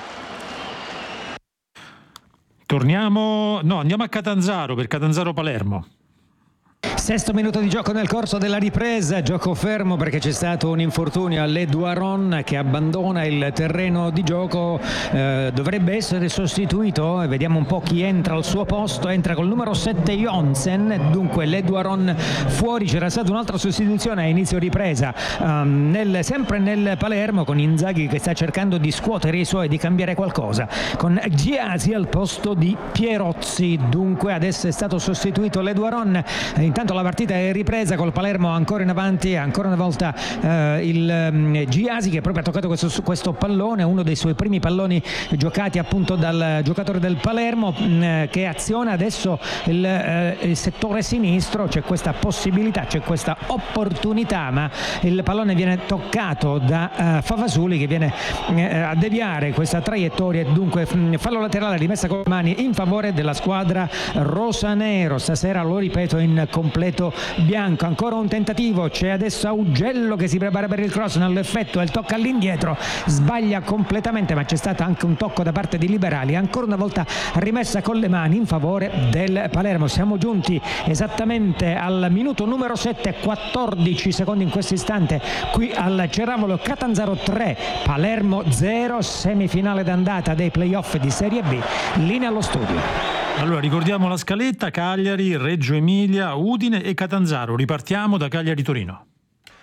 Torniamo, no, andiamo a Catanzaro per Catanzaro Palermo. Sesto minuto di gioco nel corso della ripresa, gioco fermo perché c'è stato un infortunio all'Eduaron che abbandona il terreno di gioco, eh, dovrebbe essere sostituito e vediamo un po' chi entra al suo posto. Entra col numero sette Jonsen, dunque l'Eduaron fuori. C'era stata un'altra sostituzione a inizio ripresa um, nel, sempre nel Palermo, con Inzaghi che sta cercando di scuotere i suoi, di cambiare qualcosa, con Giasi al posto di Pierozzi. Dunque adesso è stato sostituito l'Eduaron. Intanto la partita è ripresa col Palermo ancora in avanti, ancora una volta eh, il um, Giasi che proprio ha toccato questo, questo pallone, uno dei suoi primi palloni giocati appunto dal giocatore del Palermo, mh, che aziona adesso il, eh, il settore sinistro. C'è questa possibilità, c'è questa opportunità, ma il pallone viene toccato da uh, Favasuli che viene eh, a deviare questa traiettoria e dunque mh, fallo laterale rimessa con le mani in favore della squadra rosanero. Stasera, lo ripeto, in completo bianco. Ancora un tentativo, c'è adesso Augello che si prepara per il cross, nell'effetto il tocco all'indietro, sbaglia completamente, ma c'è stato anche un tocco da parte di Liberali, ancora una volta rimessa con le mani in favore del Palermo. Siamo giunti esattamente al minuto numero sette, quattordici secondi in questo istante qui al Ceravolo. Catanzaro tre, Palermo zero, semifinale d'andata dei playoff di Serie B, linea allo studio. Allora ricordiamo la scaletta: Cagliari, Reggio Emilia, Udine e Catanzaro. Ripartiamo da Cagliari-Torino.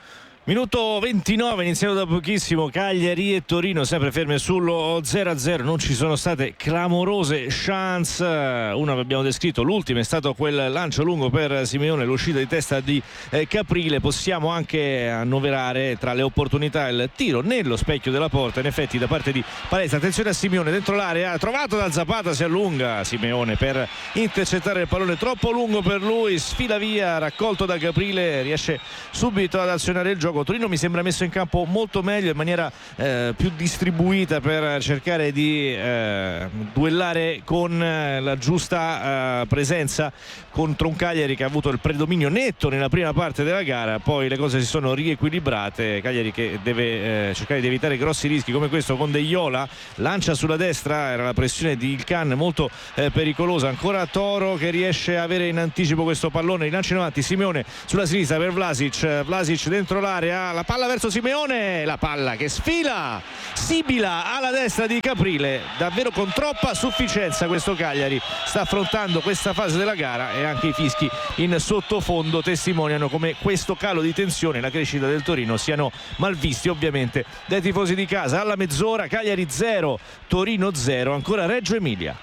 Minuto ventinove, iniziato da pochissimo. Cagliari e Torino sempre ferme sullo zero a zero, non ci sono state clamorose chance. Una abbiamo descritto, l'ultima è stato quel lancio lungo per Simeone, l'uscita di testa di eh, Caprile. Possiamo anche annoverare tra le opportunità il tiro nello specchio della porta, in effetti da parte di Palestra. Attenzione a Simeone dentro l'area, trovato da Zapata, si allunga Simeone per intercettare il pallone troppo lungo per lui, sfila via, raccolto da Caprile, riesce subito ad azionare il gioco. Torino mi sembra messo in campo molto meglio, in maniera eh, più distribuita, per cercare di eh, duellare con eh, la giusta eh, presenza contro un Cagliari che ha avuto il predominio netto nella prima parte della gara. Poi le cose si sono riequilibrate. Cagliari che deve eh, cercare di evitare grossi rischi come questo con Deiola, lancia sulla destra, era la pressione di Ilkan molto eh, pericolosa. Ancora Toro che riesce a avere in anticipo questo pallone, rilancia in avanti Simeone sulla sinistra per Vlasic, Vlasic dentro l'area, la palla verso Simeone, la palla che sfila, sibila alla destra di Caprile. Davvero con troppa sufficienza questo Cagliari sta affrontando questa fase della gara, e anche i fischi in sottofondo testimoniano come questo calo di tensione e la crescita del Torino siano malvisti ovviamente dai tifosi di casa. Alla mezz'ora Cagliari zero, Torino zero, ancora Reggio Emilia.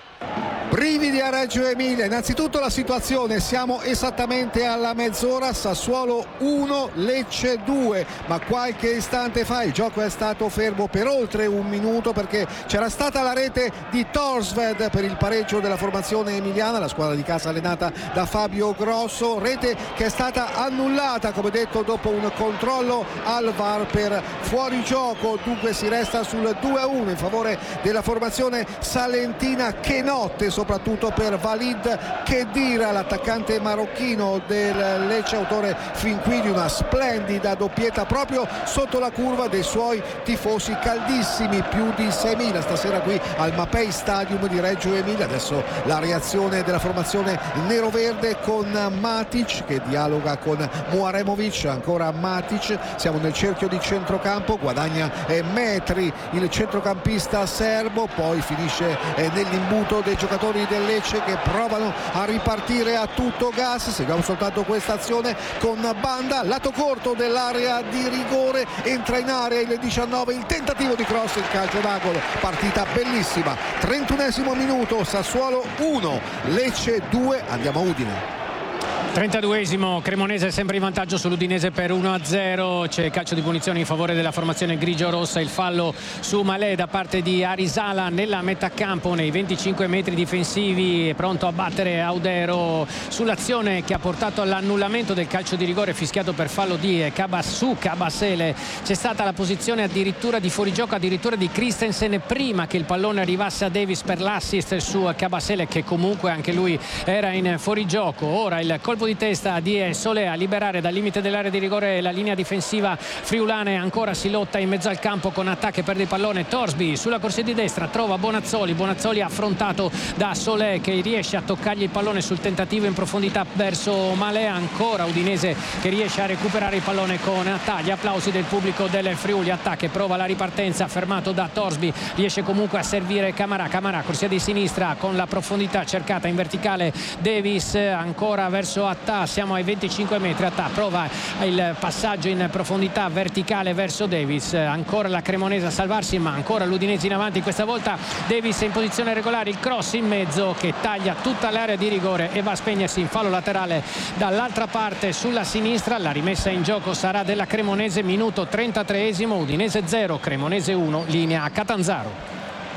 Brividi a Reggio Emilia. Innanzitutto la situazione, siamo esattamente alla mezz'ora, Sassuolo uno, Lecce due, ma qualche istante fa il gioco è stato fermo per oltre un minuto perché c'era stata la rete di Torsved per il pareggio della formazione emiliana, la squadra di casa allenata da Fabio Grosso, rete che è stata annullata come detto dopo un controllo al V A R per fuorigioco. Dunque si resta sul due a uno in favore della formazione salentina. Che notte soprattutto per Walid Khedira, l'attaccante marocchino del Lecce, autore fin qui di una splendida doppietta proprio sotto la curva dei suoi tifosi caldissimi, più di seimila stasera qui al Mapei Stadium di Reggio Emilia. Adesso la reazione della formazione neroverde con Matic che dialoga con Muaremovic, ancora Matic, siamo nel cerchio di centrocampo, guadagna metri il centrocampista serbo, poi finisce nell'imbuto dei giocatori del Lecce che provano a ripartire a tutto gas. Seguiamo soltanto questa azione con Banda, lato corto dell'area di rigore, entra in area il diciannove, il tentativo di cross, il calcio d'angolo. Partita bellissima, trentunesimo minuto, Sassuolo uno, Lecce due. Andiamo a Udine. trentaduesimo, Cremonese sempre in vantaggio sull'Udinese per uno a zero. C'è calcio di punizione in favore della formazione grigio-rossa, il fallo su Malé da parte di Arisala nella metà campo, nei venticinque metri difensivi, è pronto a battere Audero sull'azione che ha portato all'annullamento del calcio di rigore fischiato per fallo di Cabassu Cabasele. C'è stata la posizione addirittura di fuorigioco, addirittura di Christensen prima che il pallone arrivasse a Davis per l'assist su Cabasele, che comunque anche lui era in fuorigioco. Ora il colpo di testa di Solé a liberare dal limite dell'area di rigore la linea difensiva friulana, e ancora si lotta in mezzo al campo con attacchi, perde il pallone Torsby sulla corsia di destra, trova Bonazzoli, Bonazzoli affrontato da Solé che riesce a toccargli il pallone sul tentativo in profondità verso Malé, ancora Udinese che riesce a recuperare il pallone con Attaglia, applausi del pubblico del Friuli. Attacca, prova la ripartenza, fermato da Torsby, riesce comunque a servire Camarà, Camarà corsia di sinistra con la profondità cercata in verticale Davis, ancora verso Attà, siamo ai venticinque metri, Attà prova il passaggio in profondità verticale verso Davis, ancora la Cremonese a salvarsi, ma ancora l'Udinese in avanti, questa volta Davis in posizione regolare, il cross in mezzo che taglia tutta l'area di rigore e va a spegnersi in fallo laterale dall'altra parte sulla sinistra. La rimessa in gioco sarà della Cremonese, minuto trentatreesimo, Udinese zero, Cremonese uno, linea a Catanzaro.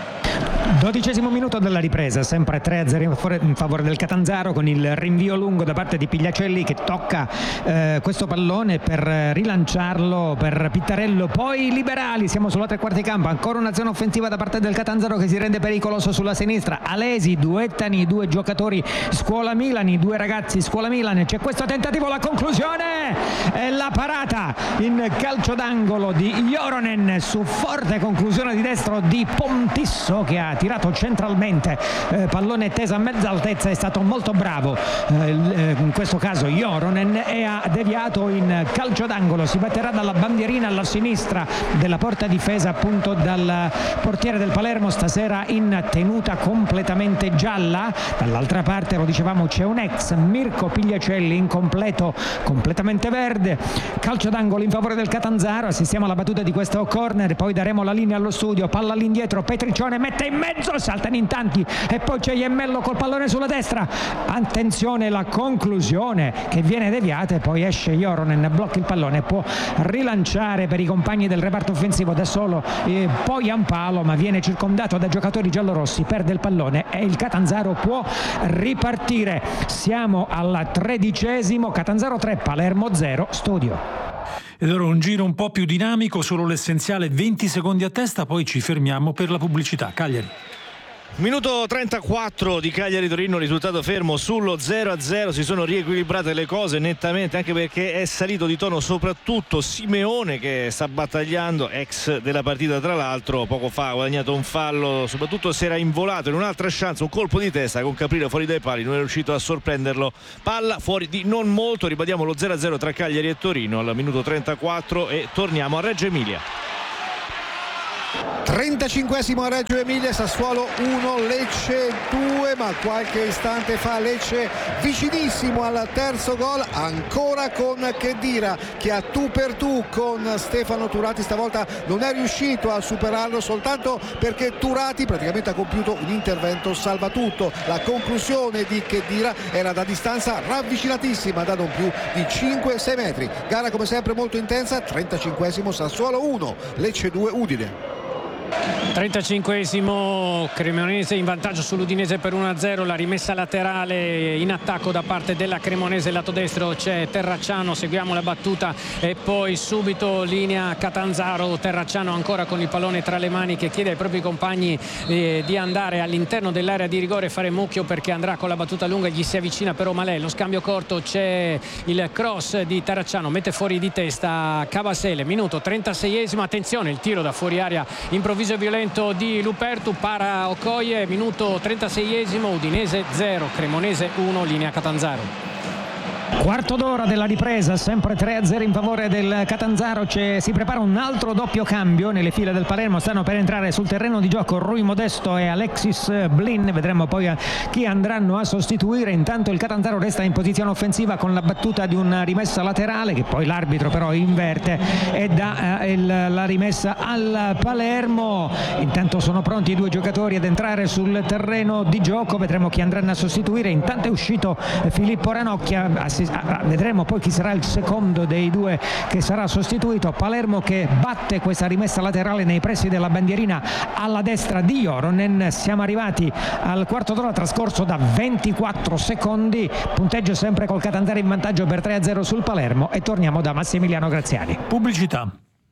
Dodicesimo minuto della ripresa, sempre tre a zero in favore del Catanzaro, con il rinvio lungo da parte di Pigliacelli che tocca eh, questo pallone per rilanciarlo per Pittarello, poi Liberali. Siamo sulla tre quarti campo, ancora un'azione offensiva da parte del Catanzaro che si rende pericoloso sulla sinistra. Alesi duettano i due giocatori Scuola Milan, i due ragazzi Scuola Milan. C'è questo tentativo, la conclusione e la parata in calcio d'angolo di Joronen su forte conclusione di destro di Pontisso che ha ha tirato centralmente, eh, pallone teso a mezza altezza, è stato molto bravo eh, in questo caso Joronen e ha deviato in calcio d'angolo. Si batterà dalla bandierina alla sinistra della porta difesa appunto dal portiere del Palermo, stasera in tenuta completamente gialla. Dall'altra parte, lo dicevamo, c'è un ex Mirko Pigliacelli in completo completamente verde. Calcio d'angolo in favore del Catanzaro. Assistiamo alla battuta di questo corner, poi daremo la linea allo studio. Palla all'indietro, Petriccione mette in mezzo, saltano in tanti e poi c'è Iemmello col pallone sulla destra. Attenzione, la conclusione che viene deviata e poi esce Joronen, blocca il pallone, può rilanciare per i compagni del reparto offensivo da solo, eh, poi a un palo, ma viene circondato da giocatori giallorossi, perde il pallone e il Catanzaro può ripartire. Siamo al tredicesimo, Catanzaro tre, Palermo zero, studio. Ed ora un giro un po' più dinamico, solo l'essenziale, venti secondi a testa, poi ci fermiamo per la pubblicità. Cagliari. Minuto trentaquattro di Cagliari-Torino, risultato fermo sullo zero a zero. Si sono riequilibrate le cose nettamente, anche perché è salito di tono soprattutto Simeone, che sta battagliando, ex della partita tra l'altro. Poco fa ha guadagnato un fallo, soprattutto si era involato in un'altra chance, un colpo di testa con Caprile fuori dai pali, non è riuscito a sorprenderlo. Palla fuori di non molto, ribadiamo lo zero a zero tra Cagliari e Torino al minuto trentaquattro e torniamo a Reggio Emilia. trentacinquesimo a Reggio Emilia, Sassuolo uno, Lecce due, ma qualche istante fa Lecce vicinissimo al terzo gol, ancora con Khedira che a tu per tu con Stefano Turati, stavolta non è riuscito a superarlo soltanto perché Turati praticamente ha compiuto un intervento salvatutto. La conclusione di Khedira era da distanza ravvicinatissima, da non più di cinque sei metri. Gara come sempre molto intensa, trentacinquesimo, Sassuolo uno, Lecce due, Udine. trentacinquesimo, Cremonese in vantaggio sull'Udinese per uno a zero. La rimessa laterale in attacco da parte della Cremonese, lato destro c'è Terracciano, seguiamo la battuta e poi subito linea Catanzaro. Terracciano ancora con il pallone tra le mani, che chiede ai propri compagni eh, di andare all'interno dell'area di rigore e fare mucchio, perché andrà con la battuta lunga, gli si avvicina però Malè. Lo scambio corto, c'è il cross di Terracciano, mette fuori di testa Cabasele. Minuto trentaseiesimo, attenzione il tiro da fuori area improvviso e violento di Lupertu, para Okoye. Minuto trentaseiesimo, Udinese zero, Cremonese uno, linea Catanzaro. Quarto d'ora della ripresa, sempre tre a zero in favore del Catanzaro. C'è, si prepara un altro doppio cambio nelle file del Palermo, stanno per entrare sul terreno di gioco Rui Modesto e Alexis Blin, vedremo poi chi andranno a sostituire. Intanto il Catanzaro resta in posizione offensiva con la battuta di una rimessa laterale che poi l'arbitro però inverte e dà eh, il, la rimessa al Palermo. Intanto sono pronti i due giocatori ad entrare sul terreno di gioco, vedremo chi andranno a sostituire. Intanto è uscito Filippo Ranocchia, vedremo poi chi sarà il secondo dei due che sarà sostituito. Palermo che batte questa rimessa laterale nei pressi della bandierina alla destra di Joronen. Siamo arrivati al quarto d'ora trascorso da ventiquattro secondi, punteggio sempre col Catanzaro in vantaggio per tre a zero sul Palermo, e torniamo da Massimiliano Graziani. Pubblicità.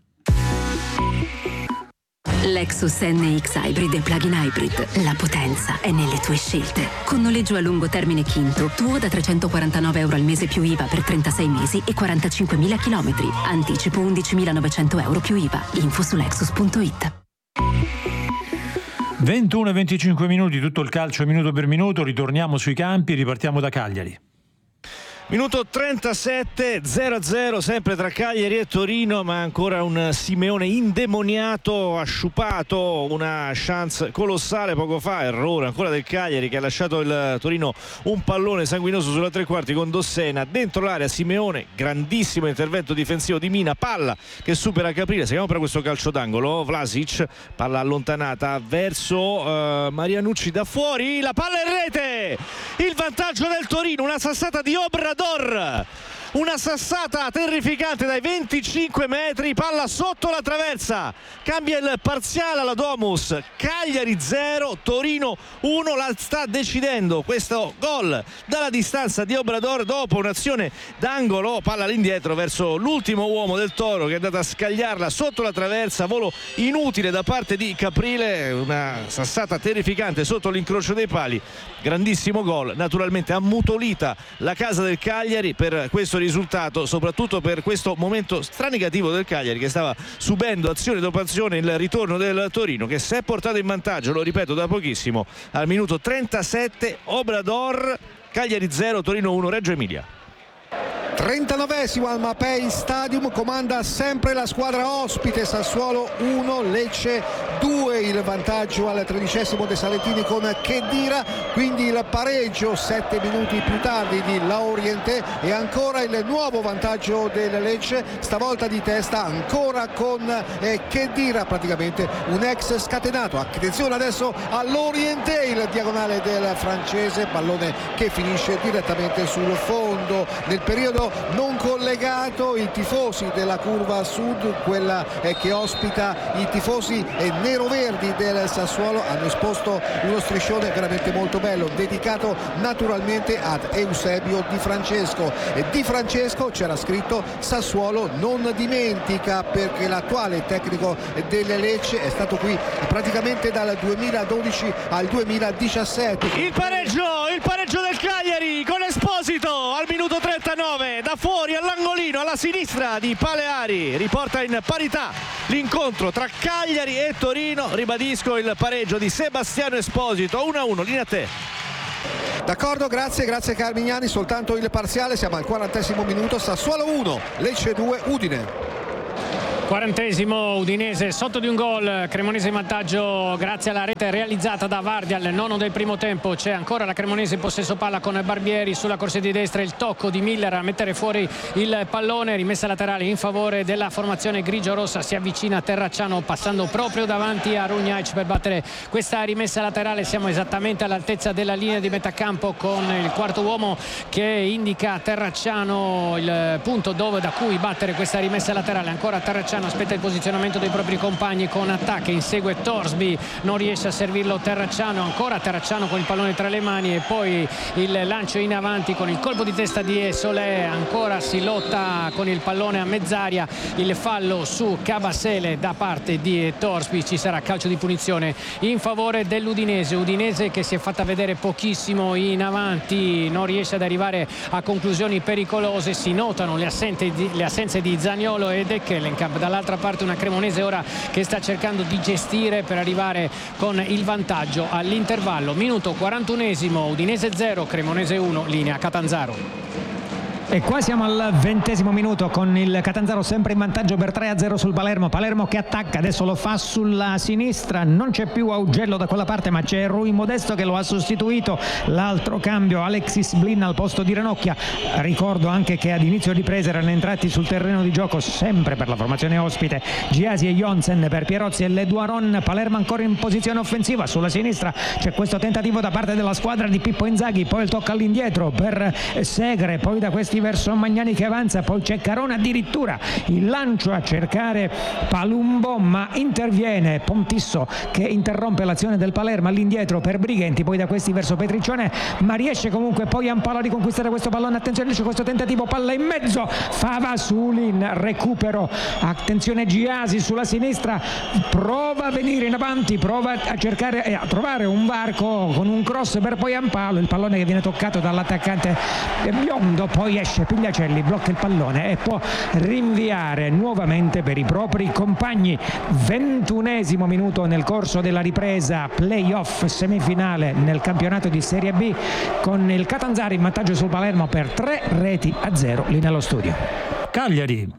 Lexus N X Hybrid e Plug-in Hybrid. La potenza è nelle tue scelte. Con noleggio a lungo termine Quinto, tuo da trecentoquarantanove euro al mese più I V A per trentasei mesi e quarantacinquemila chilometri. Anticipo undicimilanovecento euro più I V A. Info su lexus punto it. ventuno e venticinque minuti, tutto il calcio minuto per minuto. Ritorniamo sui campi, ripartiamo da Cagliari. Minuto trentasette, zero a zero sempre tra Cagliari e Torino, ma ancora un Simeone indemoniato, ha sciupato una chance colossale poco fa, errore ancora del Cagliari che ha lasciato il Torino un pallone sanguinoso sulla tre quarti con Dossena dentro l'area. Simeone, grandissimo intervento difensivo di Mina, palla che supera Caprile, seguiamo per questo calcio d'angolo, Vlasic, palla allontanata verso uh, Marianucci da fuori, la palla in rete, il vantaggio del Torino, una sassata di Obrador, una sassata terrificante dai venticinque metri, palla sotto la traversa, cambia il parziale alla Domus. Cagliari zero, Torino uno, la sta decidendo questo gol dalla distanza di Obrador dopo un'azione d'angolo, palla all'indietro verso l'ultimo uomo del Toro che è andato a scagliarla sotto la traversa, volo inutile da parte di Caprile, una sassata terrificante sotto l'incrocio dei pali, grandissimo gol, naturalmente ammutolita la casa del Cagliari per questo risultato risultato, soprattutto per questo momento stranegativo del Cagliari, che stava subendo azione dopo azione il ritorno del Torino, che si è portato in vantaggio, lo ripeto, da pochissimo, al minuto trentasette. Obrador, Cagliari zero, Torino uno, Reggio Emilia. trentanovesimo al Mapei Stadium, comanda sempre la squadra ospite, Sassuolo uno, Lecce due, il vantaggio al tredicesimo dei Salentini con Khedira, quindi il pareggio sette minuti più tardi di Laurienté e ancora il nuovo vantaggio del Lecce, stavolta di testa ancora con eh, Khedira, praticamente un ex scatenato. Attenzione adesso all'Orienté, il diagonale del francese, pallone che finisce direttamente sul fondo. Nel periodo non collegato, i tifosi della curva sud, quella eh, che ospita i tifosi eh, neroverdi del Sassuolo, hanno esposto uno striscione veramente molto bello, dedicato naturalmente ad Eusebio Di Francesco. E Di Francesco c'era scritto Sassuolo non dimentica, perché l'attuale tecnico delle Lecce è stato qui praticamente dal duemiladodici al duemiladiciassette. Il pareggio, il pareggio del Cagliari con Esposito al minuto trentanove, da fuori all'angolino alla sinistra di Paleari, riporta in parità l'incontro tra Cagliari e Torino. Ribadisco il pareggio di Sebastiano Esposito, uno a uno, linea a te. D'accordo, grazie, grazie Carmignani, soltanto il parziale, siamo al quarantesimo minuto, Sassuolo uno, Lecce due, Udine. Quarantesimo, Udinese sotto di un gol, Cremonese in vantaggio grazie alla rete realizzata da Vardi al nono del primo tempo. C'è ancora la Cremonese in possesso palla con Barbieri sulla corsia di destra, il tocco di Miller a mettere fuori il pallone, rimessa laterale in favore della formazione grigio-rossa, si avvicina Terracciano passando proprio davanti a Runjaic per battere questa rimessa laterale. Siamo esattamente all'altezza della linea di metà campo con il quarto uomo che indica Terracciano il punto dove da cui battere questa rimessa laterale. Ancora Terracciano aspetta il posizionamento dei propri compagni con attacco, insegue Torsby, non riesce a servirlo Terracciano, ancora Terracciano con il pallone tra le mani e poi il lancio in avanti con il colpo di testa di Solé, ancora si lotta con il pallone a mezz'aria, il fallo su Cabasele da parte di Torsby, ci sarà calcio di punizione in favore dell'Udinese. Udinese che si è fatta vedere pochissimo in avanti, non riesce ad arrivare a conclusioni pericolose, si notano le assenze di, le assenze di Zaniolo e De Kellenkamp. Dall'altra parte una Cremonese ora che sta cercando di gestire per arrivare con il vantaggio all'intervallo. Minuto quarantunesimo, Udinese zero, Cremonese uno, linea Catanzaro. E qua siamo al ventesimo minuto con il Catanzaro sempre in vantaggio per tre a zero sul Palermo. Palermo che attacca, adesso lo fa sulla sinistra, non c'è più Augello da quella parte ma c'è Rui Modesto che lo ha sostituito. L'altro cambio, Alexis Blin al posto di Ranocchia. Ricordo anche che ad inizio ripresa erano entrati sul terreno di gioco sempre per la formazione ospite Giasi e Jonsen per Pierozzi e Leduaron. Palermo ancora in posizione offensiva, sulla sinistra c'è questo tentativo da parte della squadra di Pippo Inzaghi, poi il tocco all'indietro per Segre, poi da questi verso Magnani che avanza, poi c'è Carona, addirittura il lancio a cercare Palumbo ma interviene Pontisso che interrompe l'azione del Palermo all'indietro per Brighenti, poi da questi verso Petriccione ma riesce comunque poi Ampalo a riconquistare questo pallone. Attenzione, c'è questo tentativo, palla in mezzo, Fava Sulin, recupero, attenzione Giasi sulla sinistra, prova a venire in avanti, prova a cercare eh, a trovare un varco con un cross per poi Ampalo, il pallone che viene toccato dall'attaccante biondo, poi esce Pigliacelli, blocca il pallone e può rinviare nuovamente per i propri compagni. Ventunesimo minuto nel corso della ripresa, playoff semifinale nel campionato di Serie B con il Catanzaro in vantaggio sul Palermo per tre reti a zero lì nello studio. Cagliari.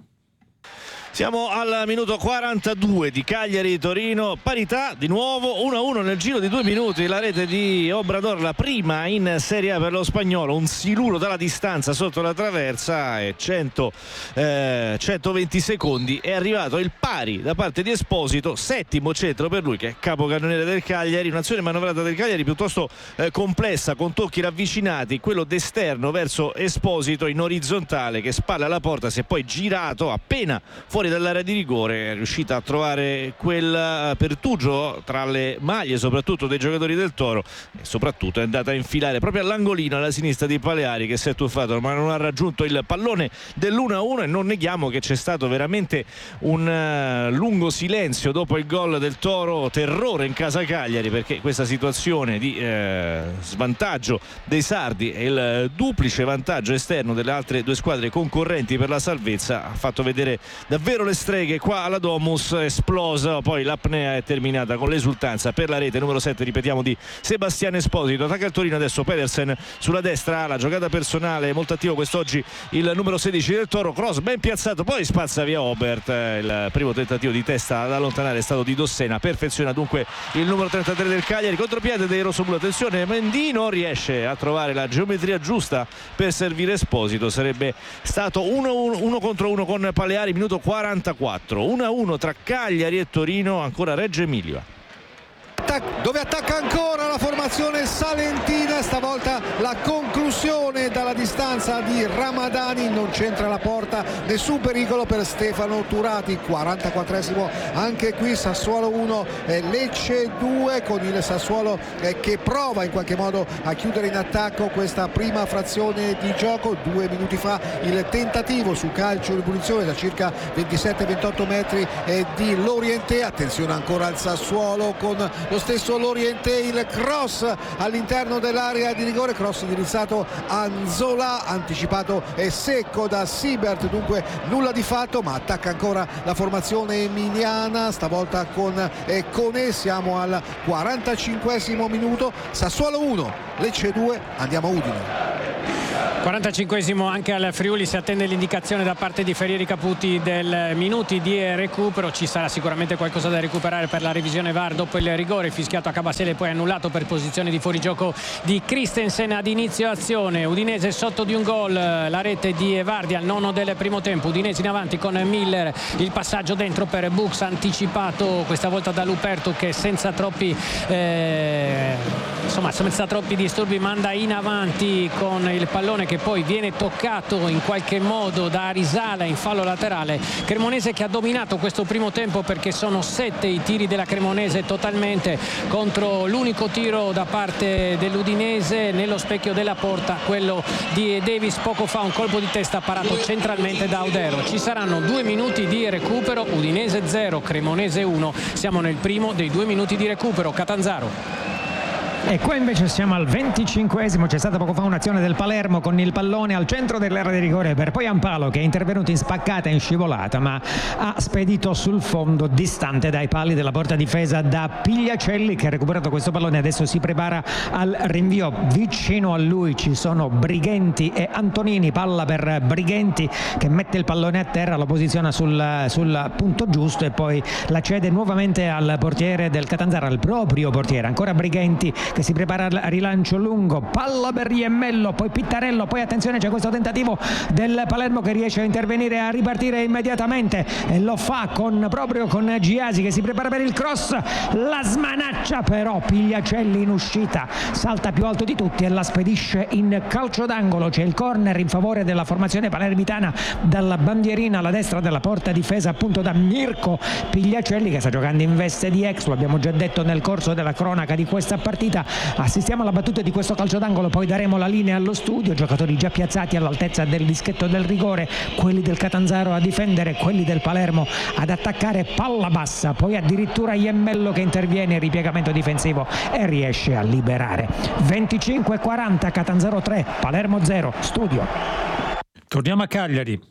Siamo al minuto quarantadue di Cagliari-Torino, parità di nuovo uno a uno nel giro di due minuti, la rete di Obrador, la prima in Serie A per lo spagnolo, un siluro dalla distanza sotto la traversa e cento, eh, centoventi secondi, è arrivato il pari da parte di Esposito, settimo centro per lui che è capocannoniere del Cagliari, un'azione manovrata del Cagliari piuttosto eh, complessa con tocchi ravvicinati, quello d'esterno verso Esposito in orizzontale che spalla alla porta, si è poi girato appena fuori fuori dall'area di rigore, è riuscita a trovare quel pertugio tra le maglie soprattutto dei giocatori del Toro e soprattutto è andata a infilare proprio all'angolino alla sinistra di Paleari, che si è tuffato ma non ha raggiunto il pallone dell'uno a uno. E non neghiamo che c'è stato veramente un uh, lungo silenzio dopo il gol del Toro, terrore in casa Cagliari, perché questa situazione di eh, svantaggio dei sardi e il duplice vantaggio esterno delle altre due squadre concorrenti per la salvezza ha fatto vedere davvero le streghe qua alla Domus. Esplosa, poi l'apnea è terminata con l'esultanza per la rete numero sette, ripetiamo, di Sebastiano Esposito. Attacca il Torino adesso Pedersen sulla destra, la giocata personale, molto attivo quest'oggi il numero sedici del Toro, cross ben piazzato, poi spazza via Obert. Il primo tentativo di testa ad allontanare è stato di Dossena, perfeziona dunque il numero trentatré del Cagliari, contropiede dei rossoblu. Attenzione, Mendino riesce a trovare la geometria giusta per servire Esposito, sarebbe stato uno contro uno con Paleari, minuto quarantaquattro, uno a uno tra Cagliari e Torino, ancora Reggio Emilia. Dove attacca ancora la formazione salentina, stavolta la conclusione dalla distanza di Ramadani, non c'entra la porta, nessun pericolo per Stefano Turati. quarantaquattresimo anche qui, Sassuolo uno Lecce due, con il Sassuolo che prova in qualche modo a chiudere in attacco questa prima frazione di gioco. Due minuti fa il tentativo su calcio di punizione da circa ventisette ventotto metri di Lorienté. Attenzione ancora al Sassuolo con lo stesso Lorienté, il cross all'interno dell'area di rigore, cross indirizzato a Nzola, anticipato e secco da Siebert, dunque nulla di fatto, ma attacca ancora la formazione emiliana, stavolta con eh, Conè. Siamo al quarantacinquesimo minuto, Sassuolo uno Lecce due, andiamo a Udine. quarantacinquesimo anche al Friuli, si attende l'indicazione da parte di Ferrieri Caputi del minuti di recupero. Ci sarà sicuramente qualcosa da recuperare per la revisione V A R dopo il rigore fischiato a Cabasele, poi annullato per posizione di fuorigioco di Christensen ad inizio azione. Udinese sotto di un gol, la rete di Evardi al nono del primo tempo. Udinese in avanti con Miller, il passaggio dentro per Bux anticipato questa volta da Luperto, che senza troppi eh, insomma senza troppi disturbi manda in avanti con il pallone che poi viene toccato in qualche modo da Arisala in fallo laterale. Cremonese che ha dominato questo primo tempo, perché sono sette i tiri della Cremonese totalmente contro l'unico tiro da parte dell'Udinese nello specchio della porta, quello di Davis poco fa, un colpo di testa parato centralmente da Audero. Ci saranno due minuti di recupero, Udinese zero Cremonese uno, siamo nel primo dei due minuti di recupero. Catanzaro. E qua invece siamo al venticinquesimo, c'è stata poco fa un'azione del Palermo con il pallone al centro dell'area di rigore per poi Ampalo, che è intervenuto in spaccata e in scivolata, ma ha spedito sul fondo distante dai pali della porta difesa da Pigliacelli, che ha recuperato questo pallone, adesso si prepara al rinvio. Vicino a lui ci sono Brighenti e Antonini, palla per Brighenti che mette il pallone a terra, lo posiziona sul, sul punto giusto e poi la cede nuovamente al portiere del Catanzaro, al proprio portiere, ancora Brighenti che si prepara al rilancio lungo, palla per Iemmello, poi Pittarello, poi attenzione c'è questo tentativo del Palermo che riesce a intervenire, a ripartire immediatamente e lo fa con, proprio con Giasi che si prepara per il cross, la smanaccia però Pigliacelli in uscita, salta più alto di tutti e la spedisce in calcio d'angolo. C'è il corner in favore della formazione palermitana dalla bandierina alla destra della porta difesa appunto da Mirko Pigliacelli, che sta giocando in veste di ex, lo abbiamo già detto nel corso della cronaca di questa partita. Assistiamo alla battuta di questo calcio d'angolo, poi daremo la linea allo studio, giocatori già piazzati all'altezza del dischetto del rigore, quelli del Catanzaro a difendere, quelli del Palermo ad attaccare, palla bassa, poi addirittura Iemmello che interviene, ripiegamento difensivo e riesce a liberare. venticinque quaranta, Catanzaro tre Palermo zero, studio. Torniamo a Cagliari,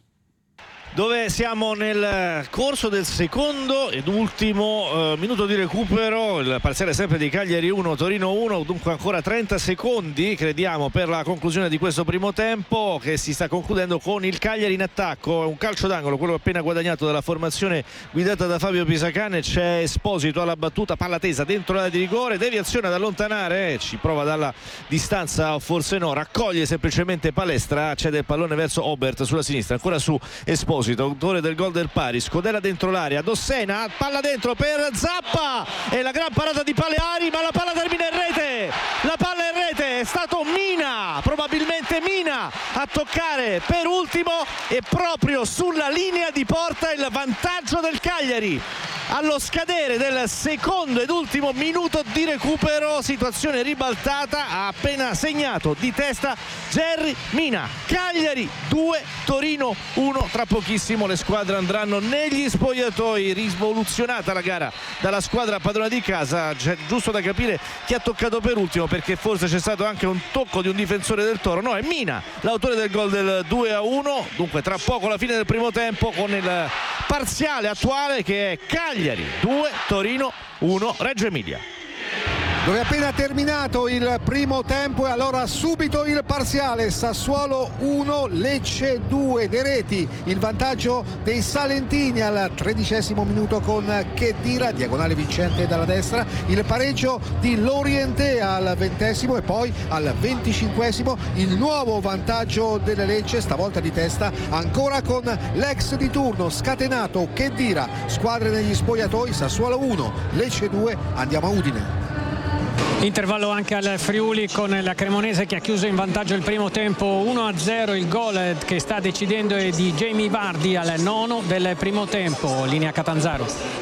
dove siamo nel corso del secondo ed ultimo eh, minuto di recupero, il parziale sempre di Cagliari uno Torino uno, dunque ancora trenta secondi crediamo per la conclusione di questo primo tempo, che si sta concludendo con il Cagliari in attacco. Un calcio d'angolo, quello appena guadagnato dalla formazione guidata da Fabio Pisacane, c'è Esposito alla battuta, palla tesa dentro l'area di rigore, deviazione ad allontanare, eh, ci prova dalla distanza o forse no, raccoglie semplicemente Palestra, cede il pallone verso Obert sulla sinistra, ancora su Esposito, autore del gol del pari, scodella dentro l'area, Dossena, palla dentro per Zappa e la gran parata di Paleari, ma la palla termina in rete, la palla in rete, è stato Mina, probabilmente Mina a a toccare per ultimo e proprio sulla linea di porta il vantaggio del Cagliari. Allo scadere del secondo ed ultimo minuto di recupero, situazione ribaltata, ha appena segnato di testa Jerry Mina. Cagliari due, Torino uno. Tra pochissimo le squadre andranno negli spogliatoi. Rivoluzionata la gara dalla squadra padrona di casa. C'è giusto da capire chi ha toccato per ultimo, perché forse c'è stato anche un tocco di un difensore del Toro. No, è Mina l'autore del gol del due a uno. Dunque tra poco la fine del primo tempo, con il parziale attuale che è Cagliari due, Torino uno, Reggio Emilia. Dove è appena terminato il primo tempo e allora subito il parziale. Sassuolo uno, Lecce due. De Reti, il vantaggio dei salentini al tredicesimo minuto con Khedira, diagonale vincente dalla destra. Il pareggio di Lorientè al ventesimo e poi al venticinquesimo il nuovo vantaggio delle Lecce, stavolta di testa ancora con l'ex di turno scatenato Khedira. Squadre negli spogliatoi, Sassuolo uno, Lecce due. Andiamo a Udine. Intervallo anche al Friuli, con la Cremonese che ha chiuso in vantaggio il primo tempo uno a zero. Il gol che sta decidendo è di Jamie Vardy al nono del primo tempo. Linea Catanzaro.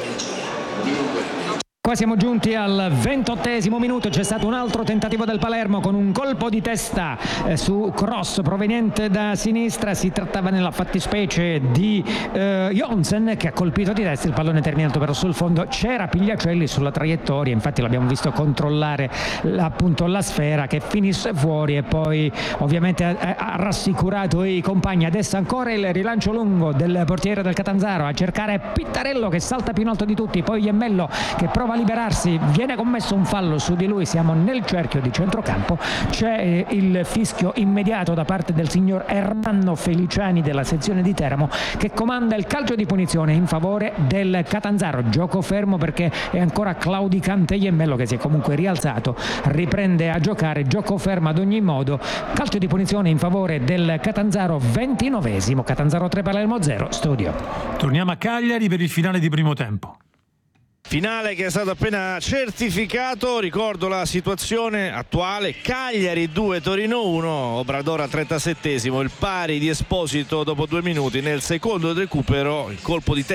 Qua siamo giunti al ventottesimo minuto, c'è stato un altro tentativo del Palermo con un colpo di testa eh, su cross proveniente da sinistra. Si trattava nella fattispecie di eh, Jonsen, che ha colpito di testa, il pallone è terminato però sul fondo. C'era Pigliacelli sulla traiettoria, infatti l'abbiamo visto controllare appunto la sfera che finisse fuori, e poi ovviamente ha, ha rassicurato i compagni. Adesso ancora il rilancio lungo del portiere del Catanzaro a cercare Pittarello, che salta più in alto di tutti, poi Iemmello che prova a liberarsi, viene commesso un fallo su di lui, siamo nel cerchio di centrocampo. C'è eh, il fischio immediato da parte del signor Ermanno Feliciani della sezione di Teramo, che comanda il calcio di punizione in favore del Catanzaro. Gioco fermo perché è ancora claudicante Iemmello, che si è comunque rialzato, riprende a giocare. Gioco fermo ad ogni modo, calcio di punizione in favore del Catanzaro. Ventinovesimo, Catanzaro tre, Palermo zero. Studio. Torniamo a Cagliari per il finale di primo tempo. Finale che è stato appena certificato. Ricordo la situazione attuale: Cagliari due, Torino uno. Obrador al trentasettesimo, il pari di Esposito dopo due minuti. Nel secondo recupero il colpo di testa